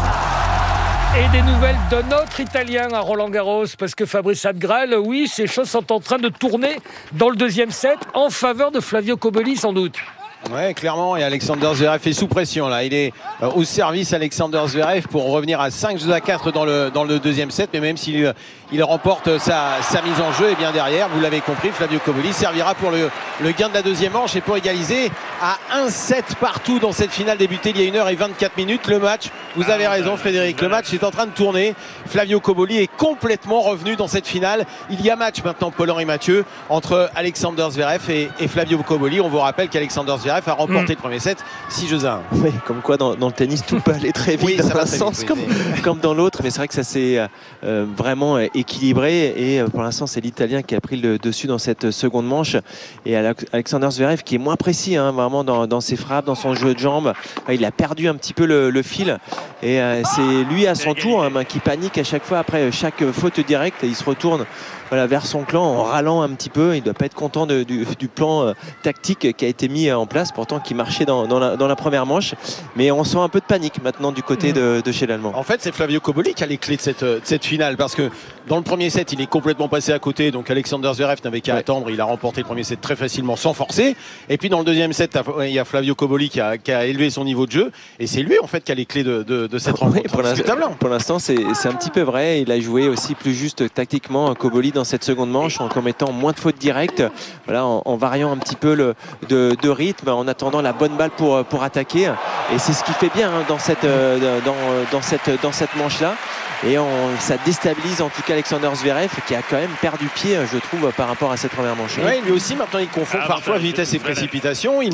Et des nouvelles de notre Italien à Roland-Garros, parce que Fabrice Adgral, oui, ces choses sont en train de tourner dans le deuxième set en faveur de Flavio Cobolli, sans doute. Ouais, clairement, et Alexander Zverev est sous pression là. Il est euh, au service, Alexander Zverev, pour revenir à cinq jeux à quatre dans le, dans le deuxième set. Mais même s'il il remporte sa, sa mise en jeu, et bien derrière, vous l'avez compris, Flavio Cobolli servira pour le, le gain de la deuxième manche et pour égaliser à un set partout dans cette finale débutée il y a une heure et vingt-quatre minutes. Le match, vous avez raison Frédéric, le match est en train de tourner. Flavio Cobolli est complètement revenu dans cette finale. Il y a match maintenant, Paul-Henri Mathieu, entre Alexander Zverev et, et Flavio Cobolli. On vous rappelle qu'Alexander Zverev a remporté mmh. le premier set six jeux à un. Oui, comme quoi dans, dans le tennis tout peut aller très vite, oui, dans un sens vite, comme, oui. comme dans l'autre, mais c'est vrai que ça s'est euh, vraiment équilibré et euh, pour l'instant c'est l'Italien qui a pris le dessus dans cette seconde manche et Alexander Zverev qui est moins précis hein, vraiment dans, dans ses frappes, dans son jeu de jambes. Il a perdu un petit peu le, le fil et euh, c'est lui à son tour hein, qui panique à chaque fois après chaque faute directe et il se retourne voilà, vers son clan en râlant un petit peu. Il ne doit pas être content de, du, du plan euh, tactique qui a été mis en place, pourtant qui marchait dans, dans, la, dans la première manche. Mais on sent un peu de panique maintenant du côté mmh. de, de chez l'Allemand. En fait, c'est Flavio Cobolli qui a les clés de cette, de cette finale parce que dans le premier set, il est complètement passé à côté. Donc Alexander Zverev n'avait qu'à ouais. attendre. Il a remporté le premier set très facilement sans forcer. Et puis dans le deuxième set, il y a Flavio Cobolli qui a, qui a élevé son niveau de jeu. Et c'est lui en fait qui a les clés de, de, de cette rencontre. Oui, pour l'instant, c'est un petit peu vrai. Il a joué aussi plus juste tactiquement Cobolli dans cette seconde manche en commettant moins de fautes directes, voilà, en, en variant un petit peu le, de, de rythme, en attendant la bonne balle pour, pour attaquer. Et c'est ce qui fait bien hein, dans cette, euh, dans, dans cette, dans cette manche-là. Et on, ça déstabilise en tout cas Alexander Zverev qui a quand même perdu pied, je trouve, par rapport à cette première manche. Oui, lui aussi maintenant il confond ah, parfois vitesse et précipitation. Il,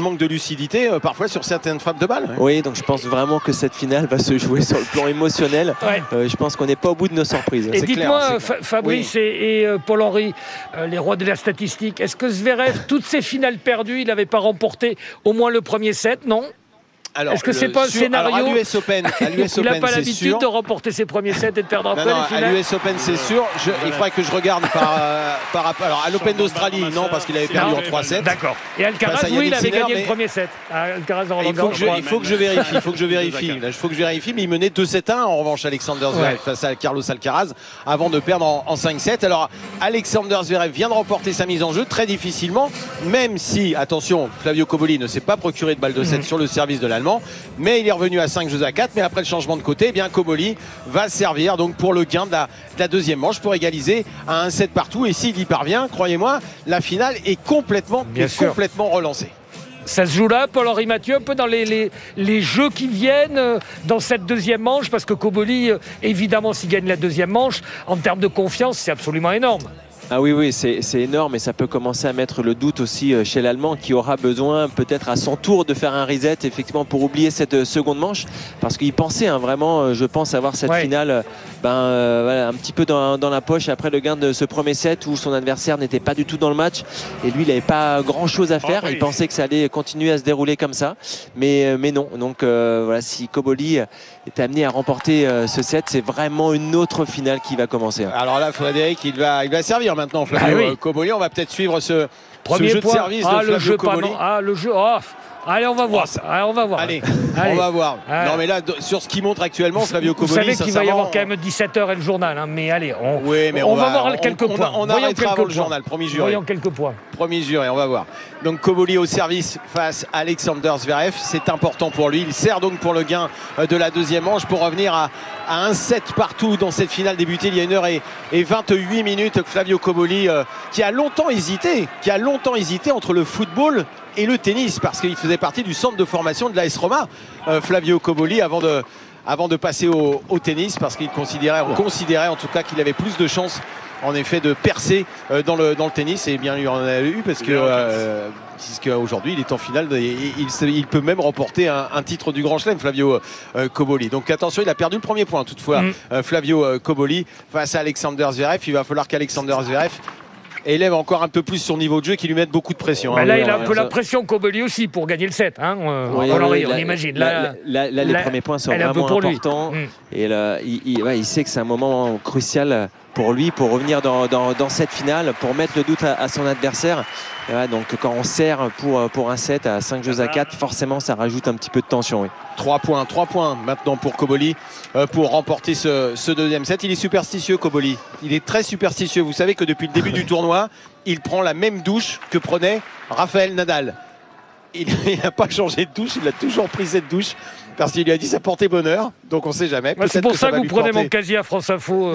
manque de lucidité euh, parfois sur certaines frappes de balle. Ouais. Oui, donc je pense vraiment que cette finale va se jouer sur le plan émotionnel. Ouais. Euh, je pense qu'on n'est pas au bout de nos surprises. Et dites-moi, Fa Fabrice oui. et, et euh, Paul-Henri, euh, les rois de la statistique, est-ce que Zverev, toutes ces finales perdues, il n'avait pas remporté au moins le premier set, non? Est-ce que c'est pas un sur, scénario alors à l'U S Open, à l'U S il n'a Open, pas l'habitude de remporter ses premiers sets et de perdre après non, non, les finales. À l'U S Open, c'est sûr. Je, il faudrait que je regarde par, euh, par rapport. Alors à l'Open d'Australie, non, parce qu'il avait perdu non, en trois sets. D'accord. Et Alcaraz, oui, il avait gagné mais... le premier set. Alcaraz en il faut que je, il faut que je vérifie. Il faut que je vérifie. Il faut que je vérifie. Mais il menait deux sept un en revanche, Alexander Zverev ouais. face à Carlos Alcaraz, avant de perdre en, en cinq sept. Alors Alexander Zverev vient de remporter sa mise en jeu très difficilement, même si, attention, Flavio Cobolli ne s'est pas procuré de balle de sept mmh. sur le service de l'Allemand, mais il est revenu à cinq jeux à quatre, mais après le changement de côté, eh bien Cobolli va servir donc pour le gain de la, de la deuxième manche pour égaliser à un set partout. Et s'il y parvient, croyez-moi, la finale est complètement, est complètement relancée. Ça se joue là, Paul-Henri Mathieu, un peu dans les, les, les jeux qui viennent euh, dans cette deuxième manche, parce que Cobolli, euh, évidemment, s'il gagne la deuxième manche, en termes de confiance, c'est absolument énorme. Ah oui, oui, c'est énorme et ça peut commencer à mettre le doute aussi chez l'Allemand qui aura besoin peut-être à son tour de faire un reset effectivement pour oublier cette seconde manche parce qu'il pensait hein, vraiment, je pense, avoir cette ouais. finale ben, euh, voilà, un petit peu dans, dans la poche après le gain de ce premier set où son adversaire n'était pas du tout dans le match et lui il n'avait pas grand chose à faire, oh, oui. il pensait que ça allait continuer à se dérouler comme ça mais, mais non, donc euh, voilà, si Cobolli est amené à remporter euh, ce set, c'est vraiment une autre finale qui va commencer. Alors là Frédéric, il va, il va servir maintenant Flavio ah oui. Cobolli, on va peut-être suivre ce, Premier ce jeu point. de service ah, de Flavio le jeu Cobolli. Ah le jeu, oh. Allez, on va voir. Oh, Allez, on va voir. Allez, Allez. on va voir. Allez. Non, mais là, sur ce qu'il montre actuellement, Flavio Cobolli, vous savez qu'il va y avoir quand même dix-sept heures et le journal. Hein, mais allez, on, oui, mais on, on va, va voir on, quelques on, points. On, on arrêtera avant le journal, promis juré. Voyons quelques points. Promis juré, on va voir. Donc Cobolli au service face à Alexander Zverev. C'est important pour lui. Il sert donc pour le gain de la deuxième manche pour revenir à, à un set partout dans cette finale débutée il y a une heure et vingt-huit minutes. Flavio Cobolli euh, qui a longtemps hésité, qui a longtemps hésité entre le football et le tennis parce qu'il faisait partie du centre de formation de l'A S Roma, euh, Flavio Cobolli, avant de, avant de passer au, au tennis parce qu'il considérait, on considérait en tout cas qu'il avait plus de chances en effet de percer euh, dans, le, dans le tennis et bien il en a eu parce que euh, aujourd'hui il est en finale et il, il, il peut même remporter un, un titre du Grand Chelem, Flavio euh, Cobolli. Donc attention, il a perdu le premier point toutefois, mmh. euh, Flavio euh, Cobolli face à Alexander Zverev. Il va falloir qu'Alexander Zverev élève encore un peu plus son niveau de jeu, qui lui mette beaucoup de pression. Bah hein, là, il a un peu la pression Cobolli aussi pour gagner le set. Hein, oui, on, oui, on la, imagine. Là, là, là, là les la, premiers points sont vraiment importants. Mmh. Et là, il, il, ouais, il sait que c'est un moment crucial pour lui, pour revenir dans, dans, dans cette finale, pour mettre le doute à, à son adversaire. Ouais, donc quand on sert pour, pour un set à cinq jeux à quatre, forcément ça rajoute un petit peu de tension. Oui. trois points, trois points maintenant pour Cobolli euh, pour remporter ce, ce deuxième set. Il est superstitieux, Cobolli. Il est très superstitieux. Vous savez que depuis le début du tournoi, il prend la même douche que prenait Rafael Nadal. Il n'a pas changé de douche, il a toujours pris cette douche parce qu'il lui a dit ça portait bonheur, donc on ne sait jamais. C'est pour que ça, ça que vous prenez porter... mon casier à France Info. Euh...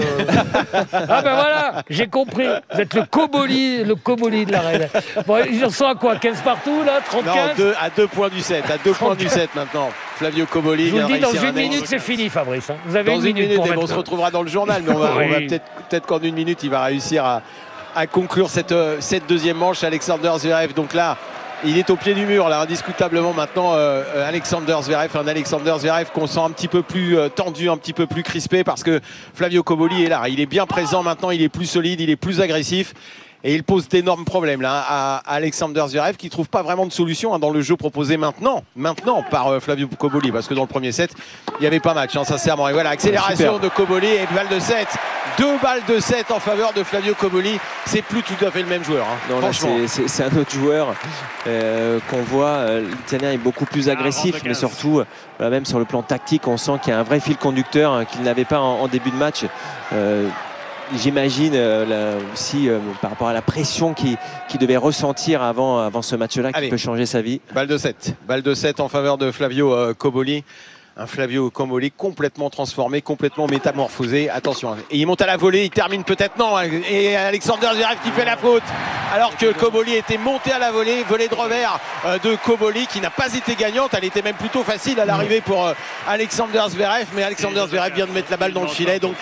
ah ben voilà, j'ai compris. Vous êtes le Cobolli, le Cobolli de la reine. Bon, ils en sont à quoi, quinze partout là, trente-quinze? Non, deux, à deux points du set, à deux points du set maintenant. Flavio Cobolli. Je vous dis, dans une minute, c'est fini, Fabrice. Hein. Vous avez dans une, une minute, minute pour et on se retrouvera dans le journal, mais on va, oui. va peut-être peut-être qu'en une minute, il va réussir à, à conclure cette, cette deuxième manche. Alexander Zverev, donc là. Il est au pied du mur là indiscutablement maintenant euh, Alexander Zverev, un Alexander Zverev qu'on sent un petit peu plus euh, tendu, un petit peu plus crispé parce que Flavio Cobolli est là, il est bien présent maintenant, il est plus solide, il est plus agressif et il pose d'énormes problèmes là à Alexander Zverev qui trouve pas vraiment de solution hein, dans le jeu proposé maintenant, maintenant par euh, Flavio Cobolli parce que dans le premier set il n'y avait pas match hein, sincèrement. Et voilà, accélération de Cobolli et balle de sept. Deux balles de sept en faveur de Flavio Cobolli. C'est plus tout à fait le même joueur. Hein. Non, c'est un autre joueur euh, qu'on voit. Euh, L'Italien est beaucoup plus agressif, mais surtout, euh, même sur le plan tactique, on sent qu'il y a un vrai fil conducteur hein, qu'il n'avait pas en, en début de match. Euh, J'imagine euh, aussi euh, par rapport à la pression qu'il qu'il devait ressentir avant, avant ce match-là, qui peut changer sa vie. Balle de sept. Balle de sept en faveur de Flavio euh, Cobolli. Un Flavio Cobolli complètement transformé, complètement métamorphosé. Attention, et il monte à la volée, il termine peut-être non. Et Alexander Zverev qui fait la faute. Alors que Cobolli était monté à la volée, volée de revers de Cobolli qui n'a pas été gagnante. Elle était même plutôt facile à l'arrivée pour Alexander Zverev. Mais Alexander Zverev vient de mettre la balle dans le filet. Donc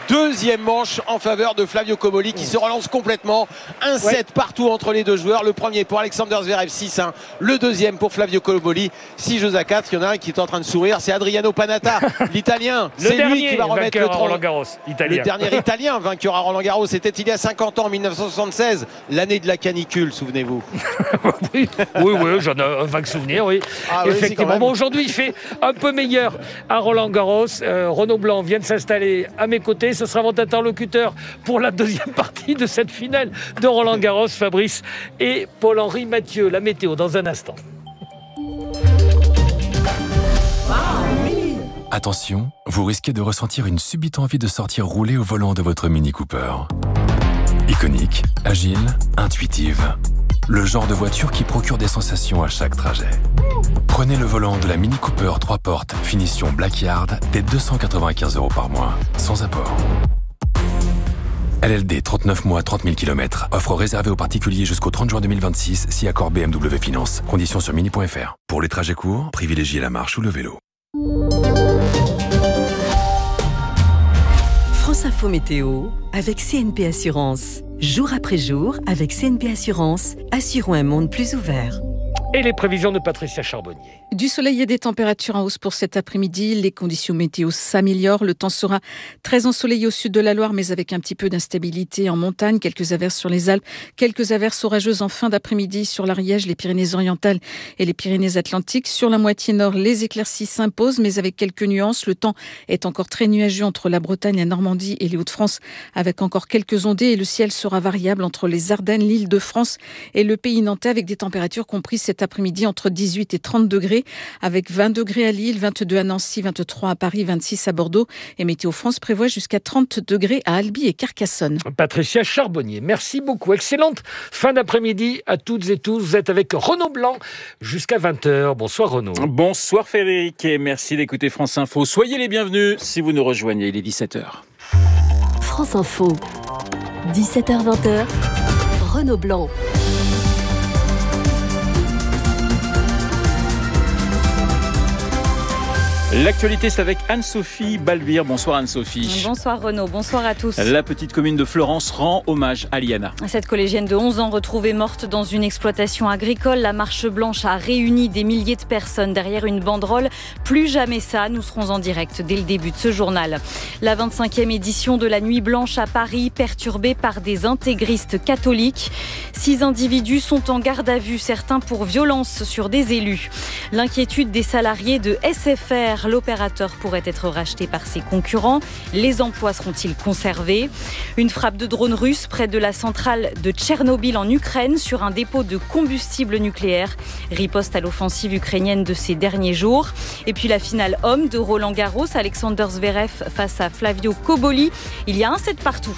Deuxième manche en faveur de Flavio Cobolli qui se relance complètement. un sept ouais. partout entre les deux joueurs. Le premier pour Alexander Zverev, six un. Le deuxième pour Flavio Cobolli, six jeux à quatre. Il y en a un qui est en train de sourire, c'est Adriano Panatta, l'italien. C'est lui qui va remettre le Roland Garros, italien. Le dernier italien vainqueur à Roland Garros. C'était il y a cinquante ans, en mille neuf cent soixante-seize, l'année de la canicule, souvenez-vous. oui, oui, oui, j'en ai un vague souvenir, oui. Ah, oui effectivement. Bon, aujourd'hui, il fait un peu meilleur à Roland Garros. Euh, Renaud Blanc vient de s'installer à mes côtés. Ce sera votre interlocuteur pour la deuxième partie de cette finale de Roland Garros, Fabrice et Paul-Henri Mathieu. La météo dans un instant. Attention, vous risquez de ressentir une subite envie de sortir rouler au volant de votre Mini Cooper. Iconique, agile, intuitive. Le genre de voiture qui procure des sensations à chaque trajet. Prenez le volant de la Mini Cooper trois portes, finition Blackyard, dès deux cent quatre-vingt-quinze euros par mois, sans apport. L L D, trente-neuf mois, trente mille kilomètres. Offre réservée aux particuliers jusqu'au trente juin deux mille vingt-six, si accord B M W Finance. Conditions sur mini point f r. Pour les trajets courts, privilégiez la marche ou le vélo. France Info Météo avec C N P Assurance. Jour après jour, avec C N P Assurance, assurons un monde plus ouvert. Et les prévisions de Patricia Charbonnier. Du soleil et des températures en hausse pour cet après-midi. Les conditions météo s'améliorent. Le temps sera très ensoleillé au sud de la Loire, mais avec un petit peu d'instabilité en montagne. Quelques averses sur les Alpes, quelques averses orageuses en fin d'après-midi sur l'Ariège, les Pyrénées-Orientales et les Pyrénées-Atlantiques. Sur la moitié nord, les éclaircies s'imposent, mais avec quelques nuances. Le temps est encore très nuageux entre la Bretagne, la Normandie et les Hauts-de-France, avec encore quelques ondées. Et le ciel sera variable entre les Ardennes, l'Île-de-France et le pays nantais, avec des températures comprises cet après-midi entre dix-huit et trente degrés, avec vingt degrés à Lille, vingt-deux à Nancy, vingt-trois à Paris, vingt-six à Bordeaux. Et Météo France prévoit jusqu'à trente degrés à Albi et Carcassonne. Patricia Charbonnier, merci beaucoup. Excellente fin d'après-midi à toutes et tous. Vous êtes avec Renaud Blanc jusqu'à vingt heures. Bonsoir Renaud. Bonsoir Frédéric et merci d'écouter France Info. Soyez les bienvenus si vous nous rejoignez. Il est dix-sept heures. France Info, dix-sept heures vingt, Renaud Blanc. L'actualité, c'est avec Anne-Sophie Balbir. Bonsoir Anne-Sophie. Bonsoir Renaud, bonsoir à tous. La petite commune de Fleurance rend hommage à Liana. Cette collégienne de onze ans retrouvée morte dans une exploitation agricole. La marche blanche a réuni des milliers de personnes derrière une banderole. Plus jamais ça, nous serons en direct dès le début de ce journal. La vingt-cinquième édition de la Nuit Blanche à Paris, perturbée par des intégristes catholiques. Six individus sont en garde à vue, certains pour violence sur des élus. L'inquiétude des salariés de S F R. L'opérateur pourrait être racheté par ses concurrents. Les emplois seront-ils conservés ? Une frappe de drone russe près de la centrale de Tchernobyl en Ukraine sur un dépôt de combustible nucléaire. Riposte à l'offensive ukrainienne de ces derniers jours. Et puis la finale homme de Roland Garros, Alexander Zverev face à Flavio Cobolli. Il y a un set partout.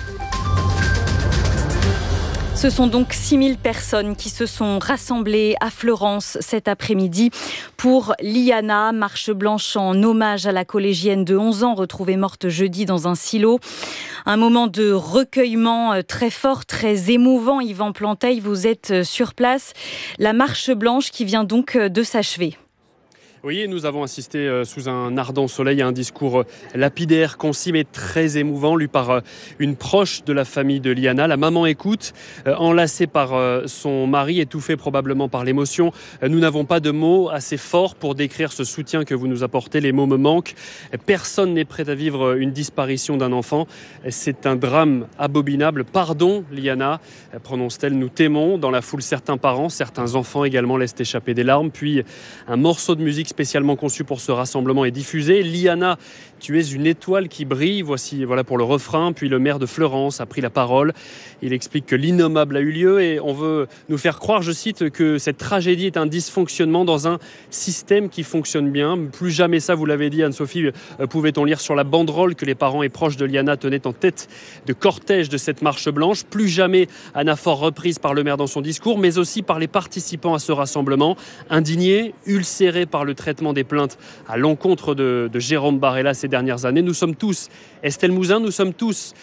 Ce sont donc six mille personnes qui se sont rassemblées à Fleurance cet après-midi pour Liana, marche blanche en hommage à la collégienne de onze ans retrouvée morte jeudi dans un silo. Un moment de recueillement très fort, très émouvant. Yvan Planteil, vous êtes sur place. La marche blanche qui vient donc de s'achever. Oui, nous avons assisté sous un ardent soleil à un discours lapidaire, concis mais très émouvant, lu par une proche de la famille de Liana. La maman écoute, enlacée par son mari, étouffée probablement par l'émotion. Nous n'avons pas de mots assez forts pour décrire ce soutien que vous nous apportez. Les mots me manquent. Personne n'est prêt à vivre une disparition d'un enfant. C'est un drame abominable. Pardon, Liana, prononce-t-elle. Nous t'aimons. Dans la foule, certains parents, certains enfants également laissent échapper des larmes. Puis un morceau de musique spécialement conçu pour ce rassemblement est diffusé. Liana, tu es une étoile qui brille. Voici, voilà pour le refrain. Puis le maire de Fleurance a pris la parole. Il explique que l'innommable a eu lieu et on veut nous faire croire, je cite, que cette tragédie est un dysfonctionnement dans un système qui fonctionne bien. Plus jamais ça, vous l'avez dit Anne-Sophie, pouvait-on lire sur la banderole que les parents et proches de Liana tenaient en tête de cortège de cette marche blanche. Plus jamais anaphore reprise par le maire dans son discours, mais aussi par les participants à ce rassemblement, indignés, ulcérés par le traitement des plaintes à l'encontre de, de Jérôme Barella ces dernières années. Nous sommes tous, Estelle Mouzin, nous sommes tous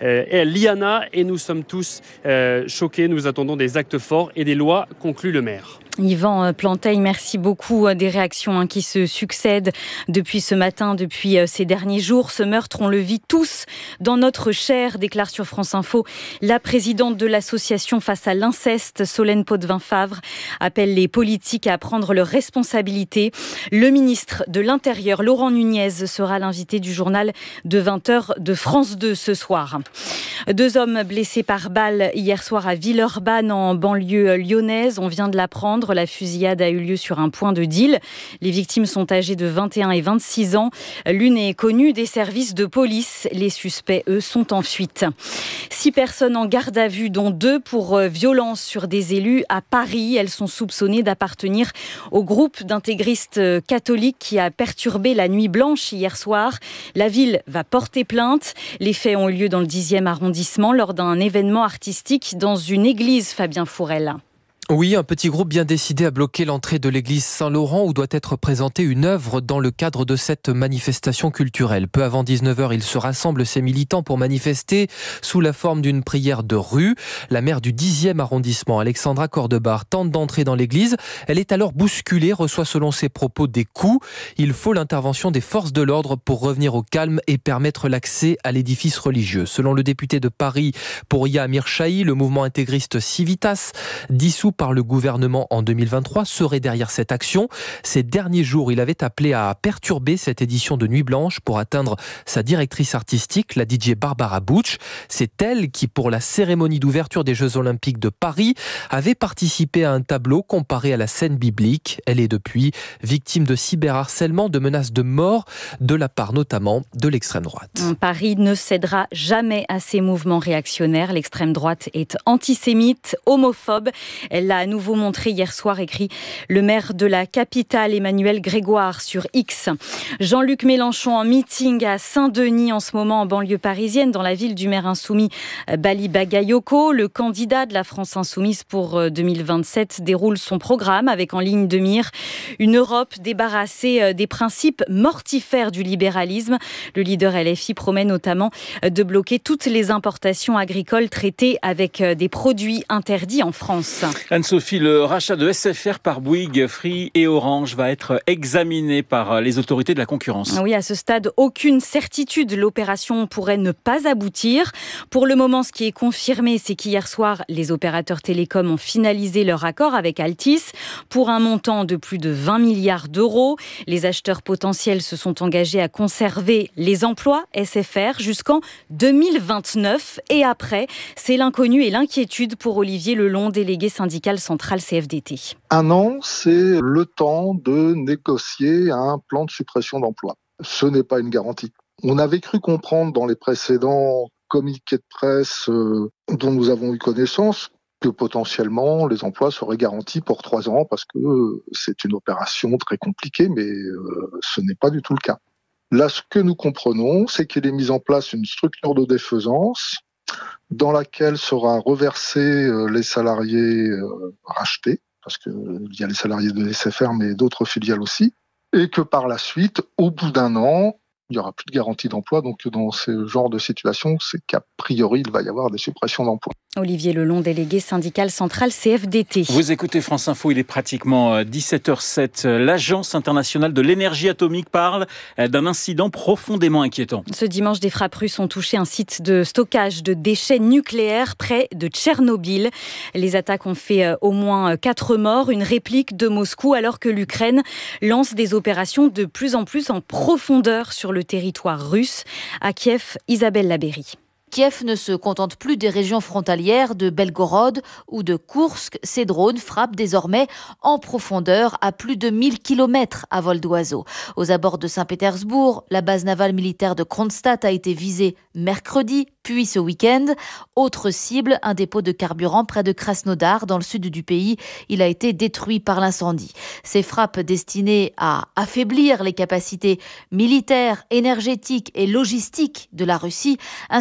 est Liana et nous sommes tous euh, choqués. Nous attendons des actes forts et des lois, conclut le maire. Yvan Planteil, merci beaucoup. Des réactions hein, qui se succèdent depuis ce matin, depuis ces derniers jours. Ce meurtre, on le vit tous dans notre chair, déclare sur France Info la présidente de l'association face à l'inceste, Solène Potvin-Favre, appelle les politiques à prendre leurs responsabilités. Le ministre de l'Intérieur, Laurent Nunez, sera l'invité du journal de vingt heures de France deux ce soir. Deux hommes blessés par balle hier soir à Villeurbanne, en banlieue lyonnaise. On vient de l'apprendre. La fusillade a eu lieu sur un point de deal. Les victimes sont âgées de vingt et un et vingt-six ans. L'une est connue des services de police. Les suspects, eux, sont en fuite. Six personnes en garde à vue, dont deux pour violence sur des élus à Paris. Elles sont soupçonnées d'appartenir au groupe d'intégristes catholiques qui a perturbé la nuit blanche hier soir. La ville va porter plainte. Les faits ont eu lieu dans le dixième arrondissement lors d'un événement artistique dans une église, Fabien Fourel. Oui, un petit groupe bien décidé à bloquer l'entrée de l'église Saint-Laurent où doit être présentée une œuvre dans le cadre de cette manifestation culturelle. Peu avant dix-neuf heures, ils se rassemblent, ces militants, pour manifester sous la forme d'une prière de rue. La maire du dixième arrondissement, Alexandra Cordebar, tente d'entrer dans l'église. Elle est alors bousculée, reçoit selon ses propos des coups. Il faut l'intervention des forces de l'ordre pour revenir au calme et permettre l'accès à l'édifice religieux. Selon le député de Paris, Pouria Amir Chahi, le mouvement intégriste Civitas, dissous par le gouvernement en deux mille vingt-trois, serait derrière cette action. Ces derniers jours, il avait appelé à perturber cette édition de Nuit Blanche pour atteindre sa directrice artistique, la D J Barbara Butch. C'est elle qui, pour la cérémonie d'ouverture des Jeux Olympiques de Paris, avait participé à un tableau comparé à la scène biblique. Elle est depuis victime de cyberharcèlement, de menaces de mort, de la part notamment de l'extrême droite. Paris ne cédera jamais à ces mouvements réactionnaires. L'extrême droite est antisémite, homophobe. Elle l'a à nouveau montré hier soir, écrit le maire de la capitale, Emmanuel Grégoire, sur X. Jean-Luc Mélenchon en meeting à Saint-Denis en ce moment, en banlieue parisienne, dans la ville du maire insoumis Bali Bagayoko. Le candidat de la France insoumise pour deux mille vingt-sept déroule son programme avec en ligne de mire une Europe débarrassée des principes mortifères du libéralisme. Le leader L F I promet notamment de bloquer toutes les importations agricoles traitées avec des produits interdits en France. Anne-Sophie, le rachat de S F R par Bouygues, Free et Orange va être examiné par les autorités de la concurrence. Oui, à ce stade, aucune certitude. L'opération pourrait ne pas aboutir. Pour le moment, ce qui est confirmé, c'est qu'hier soir, les opérateurs télécoms ont finalisé leur accord avec Altice pour un montant de plus de vingt milliards d'euros. Les acheteurs potentiels se sont engagés à conserver les emplois S F R jusqu'en deux mille vingt-neuf. Et après, c'est l'inconnu et l'inquiétude pour Olivier Lelon, délégué syndical central C F D T. Un an, c'est le temps de négocier un plan de suppression d'emplois. Ce n'est pas une garantie. On avait cru comprendre dans les précédents communiqués de presse euh, dont nous avons eu connaissance que potentiellement les emplois seraient garantis pour trois ans parce que euh, c'est une opération très compliquée, mais euh, ce n'est pas du tout le cas. Là, ce que nous comprenons, c'est qu'il est mis en place une structure de défaisance dans laquelle sera reversé euh, les salariés euh, rachetés, parce qu'il euh, y a les salariés de S F R, mais d'autres filiales aussi, et que par la suite, au bout d'un an, il n'y aura plus de garantie d'emploi. Donc dans ce genre de situation, c'est qu'a priori, il va y avoir des suppressions d'emplois. Olivier Lelon, délégué syndical central C F D T. Vous écoutez France Info, il est pratiquement dix-sept heures zéro sept. L'Agence internationale de l'énergie atomique parle d'un incident profondément inquiétant. Ce dimanche, des frappes russes ont touché un site de stockage de déchets nucléaires près de Tchernobyl. Les attaques ont fait au moins quatre morts, une réplique de Moscou, alors que l'Ukraine lance des opérations de plus en plus en profondeur sur le territoire russe. À Kiev, Isabelle Labéry. Kiev ne se contente plus des régions frontalières de Belgorod ou de Koursk. Ces drones frappent désormais en profondeur à plus de mille kilomètres à vol d'oiseau. Aux abords de Saint-Pétersbourg, la base navale militaire de Kronstadt a été visée mercredi, puis ce week-end. Autre cible, un dépôt de carburant près de Krasnodar, dans le sud du pays. Il a été détruit par l'incendie. Ces frappes destinées à affaiblir les capacités militaires, énergétiques et logistiques de la Russie installent aussi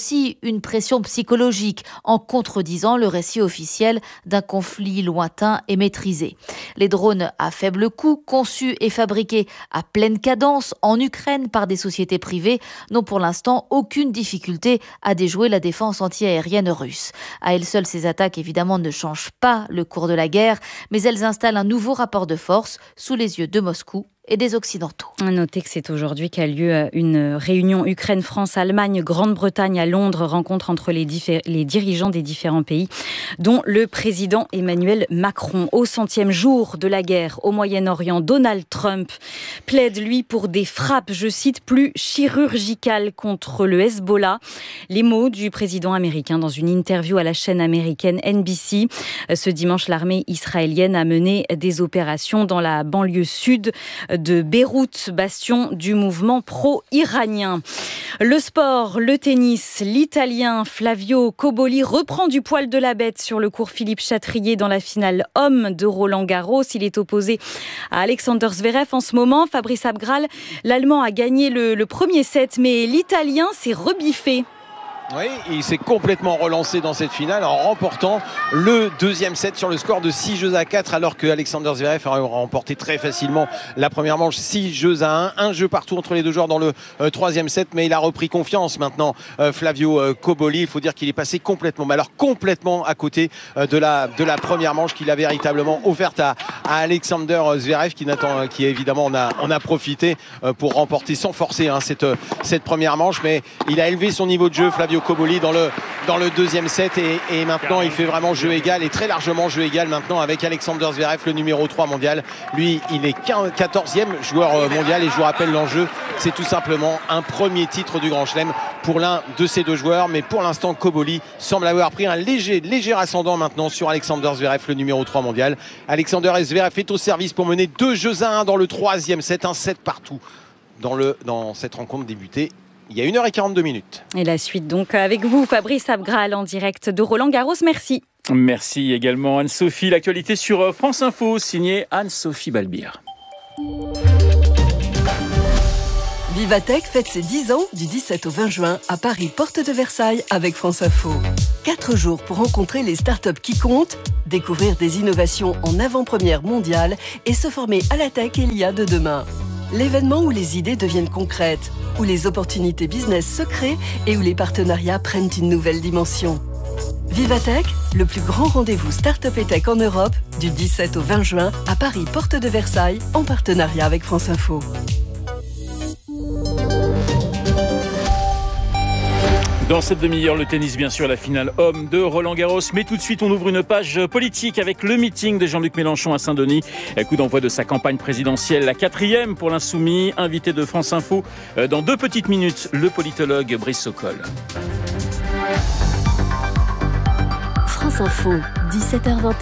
aussi une pression psychologique en contredisant le récit officiel d'un conflit lointain et maîtrisé. Les drones à faible coût, conçus et fabriqués à pleine cadence en Ukraine par des sociétés privées, n'ont pour l'instant aucune difficulté à déjouer la défense antiaérienne russe. À elles seules, ces attaques évidemment ne changent pas le cours de la guerre, mais elles installent un nouveau rapport de force sous les yeux de Moscou et des Occidentaux. À noter que c'est aujourd'hui qu'a lieu une réunion Ukraine, France, Allemagne, Grande-Bretagne à Londres, rencontre entre les, diffé- les dirigeants des différents pays, dont le président Emmanuel Macron. Au centième jour de la guerre au Moyen-Orient, Donald Trump plaide, lui, pour des frappes, je cite, plus chirurgicales contre le Hezbollah. Les mots du président américain dans une interview à la chaîne américaine N B C. Ce dimanche, l'armée israélienne a mené des opérations dans la banlieue sud de Beyrouth, bastion du mouvement pro-iranien. Le sport, le tennis, l'Italien Flavio Cobolli reprend du poil de la bête sur le court Philippe Chatrier dans la finale homme de Roland-Garros. Il est opposé à Alexander Zverev en ce moment. Fabrice Abgral, l'Allemand a gagné le, le premier set, mais l'Italien s'est rebiffé. Oui, il s'est complètement relancé dans cette finale en remportant le deuxième set sur le score de six jeux à quatre, alors que Alexander Zverev a remporté très facilement la première manche, six jeux à un, un jeu partout entre les deux joueurs dans le euh, troisième set, mais il a repris confiance maintenant, euh, Flavio euh, Cobolli. Il faut dire qu'il est passé complètement, mais alors complètement à côté euh, de, la, de la première manche qu'il a véritablement offerte à, à Alexander Zverev, qui, n'attend, qui évidemment on a, on a profité euh, pour remporter sans forcer hein, cette, cette première manche, mais il a élevé son niveau de jeu, Flavio Cobolli, dans le, dans le deuxième set, et, et maintenant il fait vraiment jeu égal, et très largement jeu égal maintenant avec Alexander Zverev, le numéro trois mondial. Lui, il est quatorzième joueur mondial, et je vous rappelle l'enjeu, c'est tout simplement un premier titre du Grand Chelem pour l'un de ces deux joueurs, mais pour l'instant Cobolli semble avoir pris un léger, léger ascendant maintenant sur Alexander Zverev, le numéro trois mondial. Alexander Zverev est au service pour mener deux jeux à un dans le troisième set, un set partout dans, le, dans cette rencontre débutée il y a une heure quarante-deux minutes. Et la suite donc avec vous, Fabrice Abgral, en direct de Roland-Garros. Merci. Merci également Anne-Sophie. L'actualité sur France Info, signée Anne-Sophie Balbir. Vivatech fête ses dix ans du dix-sept au vingt juin à Paris, porte de Versailles, avec France Info. Quatre jours pour rencontrer les startups qui comptent, découvrir des innovations en avant-première mondiale et se former à la tech et l'I A de demain. L'événement où les idées deviennent concrètes, où les opportunités business se créent et où les partenariats prennent une nouvelle dimension. Vivatech, le plus grand rendez-vous start-up et tech en Europe, du dix-sept au vingt juin à Paris, porte de Versailles, en partenariat avec France Info. Dans cette demi-heure, le tennis, bien sûr, la finale homme de Roland-Garros. Mais tout de suite, on ouvre une page politique avec le meeting de Jean-Luc Mélenchon à Saint-Denis. Coup d'envoi de sa campagne présidentielle, la quatrième pour l'Insoumis. Invité de France Info dans deux petites minutes, le politologue Brice Sokol. France Info, dix-sept heures vingt.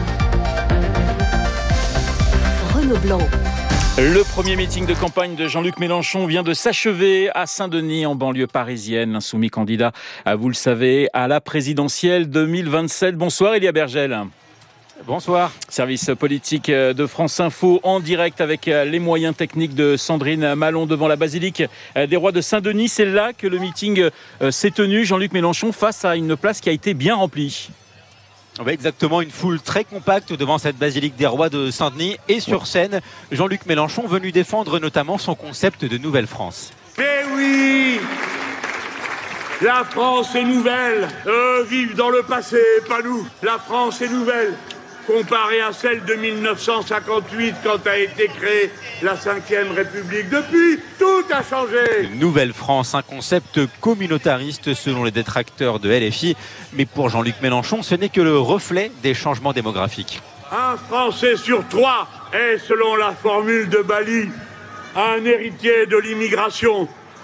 Renaud Blanc. Le premier meeting de campagne de Jean-Luc Mélenchon vient de s'achever à Saint-Denis, en banlieue parisienne. L'insoumis candidat, vous le savez, à la présidentielle deux mille vingt-sept. Bonsoir Elia Bergel. Bonsoir. Service politique de France Info en direct avec les moyens techniques de Sandrine Malon devant la basilique des Rois de Saint-Denis. C'est là que le meeting s'est tenu. Jean-Luc Mélenchon face à une place qui a été bien remplie. Oui, exactement, une foule très compacte devant cette basilique des Rois de Saint-Denis, et sur scène, Jean-Luc Mélenchon venu défendre notamment son concept de Nouvelle-France. Eh oui, la France est nouvelle. Eux vivent dans le passé, pas nous. La France est nouvelle, comparée à celle de mille neuf cent cinquante-huit, quand a été créée la cinquième République. Depuis, tout a changé. Nouvelle-France, un concept communautariste selon les détracteurs de L F I. Mais pour Jean-Luc Mélenchon, ce n'est que le reflet des changements démographiques. Un Français sur trois est, selon la formule de Bali, un héritier de l'immigration.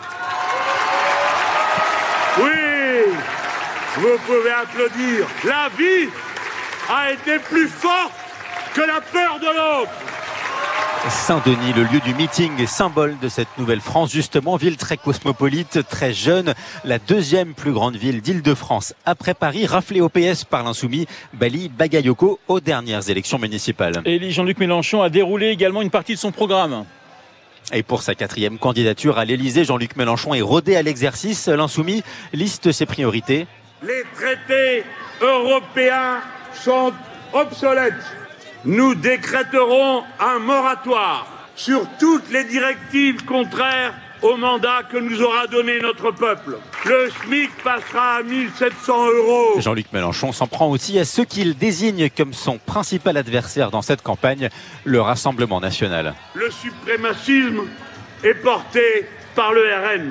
Oui, vous pouvez applaudir. La vie a été plus forte que la peur de l'autre. Saint-Denis, le lieu du meeting, symbole de cette nouvelle France, justement, ville très cosmopolite, très jeune, la deuxième plus grande ville d'Île-de-France après Paris, raflée au P S par l'insoumis Bali Bagayoko aux dernières élections municipales. Et Jean-Luc Mélenchon a déroulé également une partie de son programme. Et pour sa quatrième candidature à l'Élysée, Jean-Luc Mélenchon est rodé à l'exercice. L'Insoumis liste ses priorités. Les traités européens sont obsolètes. Nous décréterons un moratoire sur toutes les directives contraires au mandat que nous aura donné notre peuple. Le SMIC passera à mille sept cents euros. Jean-Luc Mélenchon s'en prend aussi à ceux qu'il désigne comme son principal adversaire dans cette campagne, le Rassemblement national. Le suprémacisme est porté par le R N.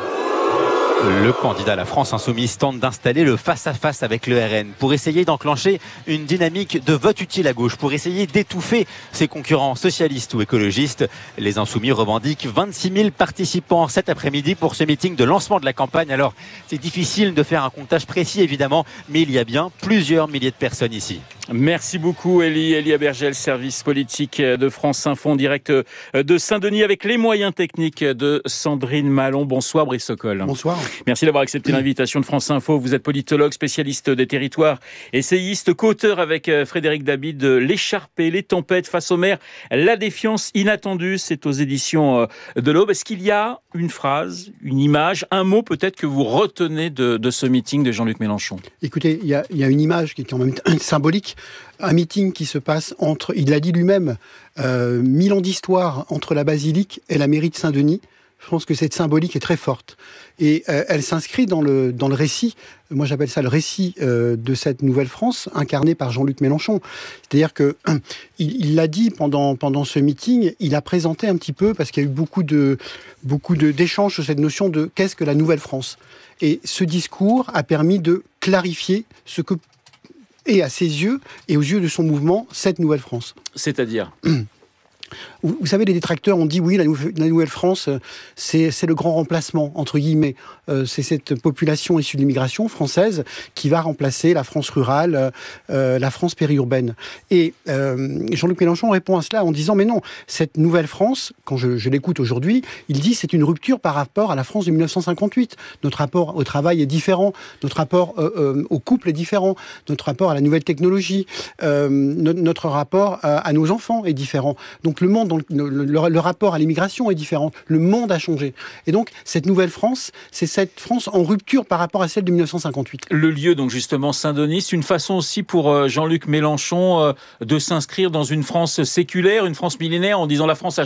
Le candidat à la France Insoumise tente d'installer le face-à-face avec le R N pour essayer d'enclencher une dynamique de vote utile à gauche, pour essayer d'étouffer ses concurrents socialistes ou écologistes. Les Insoumis revendiquent vingt-six mille participants cet après-midi pour ce meeting de lancement de la campagne. Alors, c'est difficile de faire un comptage précis évidemment, mais il y a bien plusieurs milliers de personnes ici. Merci beaucoup Elie. Elie Abergel, service politique de France Info en direct de Saint-Denis avec les moyens techniques de Sandrine Malon. Bonsoir Brice Sokol. Bonsoir. Merci d'avoir accepté l'invitation de France Info. Vous êtes politologue, spécialiste des territoires, essayiste, co-auteur avec Frédéric Dabi de L'écharpé, les tempêtes face aux mers, la défiance inattendue. C'est aux éditions de l'Aube. Est-ce qu'il y a une phrase, une image, un mot peut-être que vous retenez de, de ce meeting de Jean-Luc Mélenchon? Écoutez, il y a, il y a une image qui est quand même symbolique. Un meeting qui se passe entre, il l'a dit lui-même, euh, mille ans d'histoire entre la basilique et la mairie de Saint-Denis. Je pense que cette symbolique est très forte. Et euh, elle s'inscrit dans le, dans le récit, moi j'appelle ça le récit euh, de cette nouvelle France, incarné par Jean-Luc Mélenchon. C'est-à-dire que euh, il l'a dit pendant, pendant ce meeting, il a présenté un petit peu, parce qu'il y a eu beaucoup de, beaucoup de, d'échanges sur cette notion de qu'est-ce que la nouvelle France. Et ce discours a permis de clarifier ce que et à ses yeux, et aux yeux de son mouvement, cette nouvelle France. C'est-à-dire ? Vous, vous savez, les détracteurs ont dit oui, la, nou- la Nouvelle-France, c'est, c'est le grand remplacement, entre guillemets. Euh, c'est cette population issue de l'immigration française qui va remplacer la France rurale, euh, la France périurbaine. Et euh, Jean-Luc Mélenchon répond à cela en disant mais non, cette Nouvelle-France, quand je, je l'écoute aujourd'hui, il dit c'est une rupture par rapport à la France de mille neuf cent cinquante-huit. Notre rapport au travail est différent, notre rapport euh, euh, au couple est différent, notre rapport à la nouvelle technologie, euh, no- notre rapport à, à nos enfants est différent. Donc le monde, le, le, le rapport à l'immigration est différent. Le monde a changé. Et donc, cette nouvelle France, c'est cette France en rupture par rapport à celle de mille neuf cent cinquante-huit. Le lieu, donc justement, Saint-Denis, c'est une façon aussi pour Jean-Luc Mélenchon de s'inscrire dans une France séculaire, une France millénaire, en disant la France a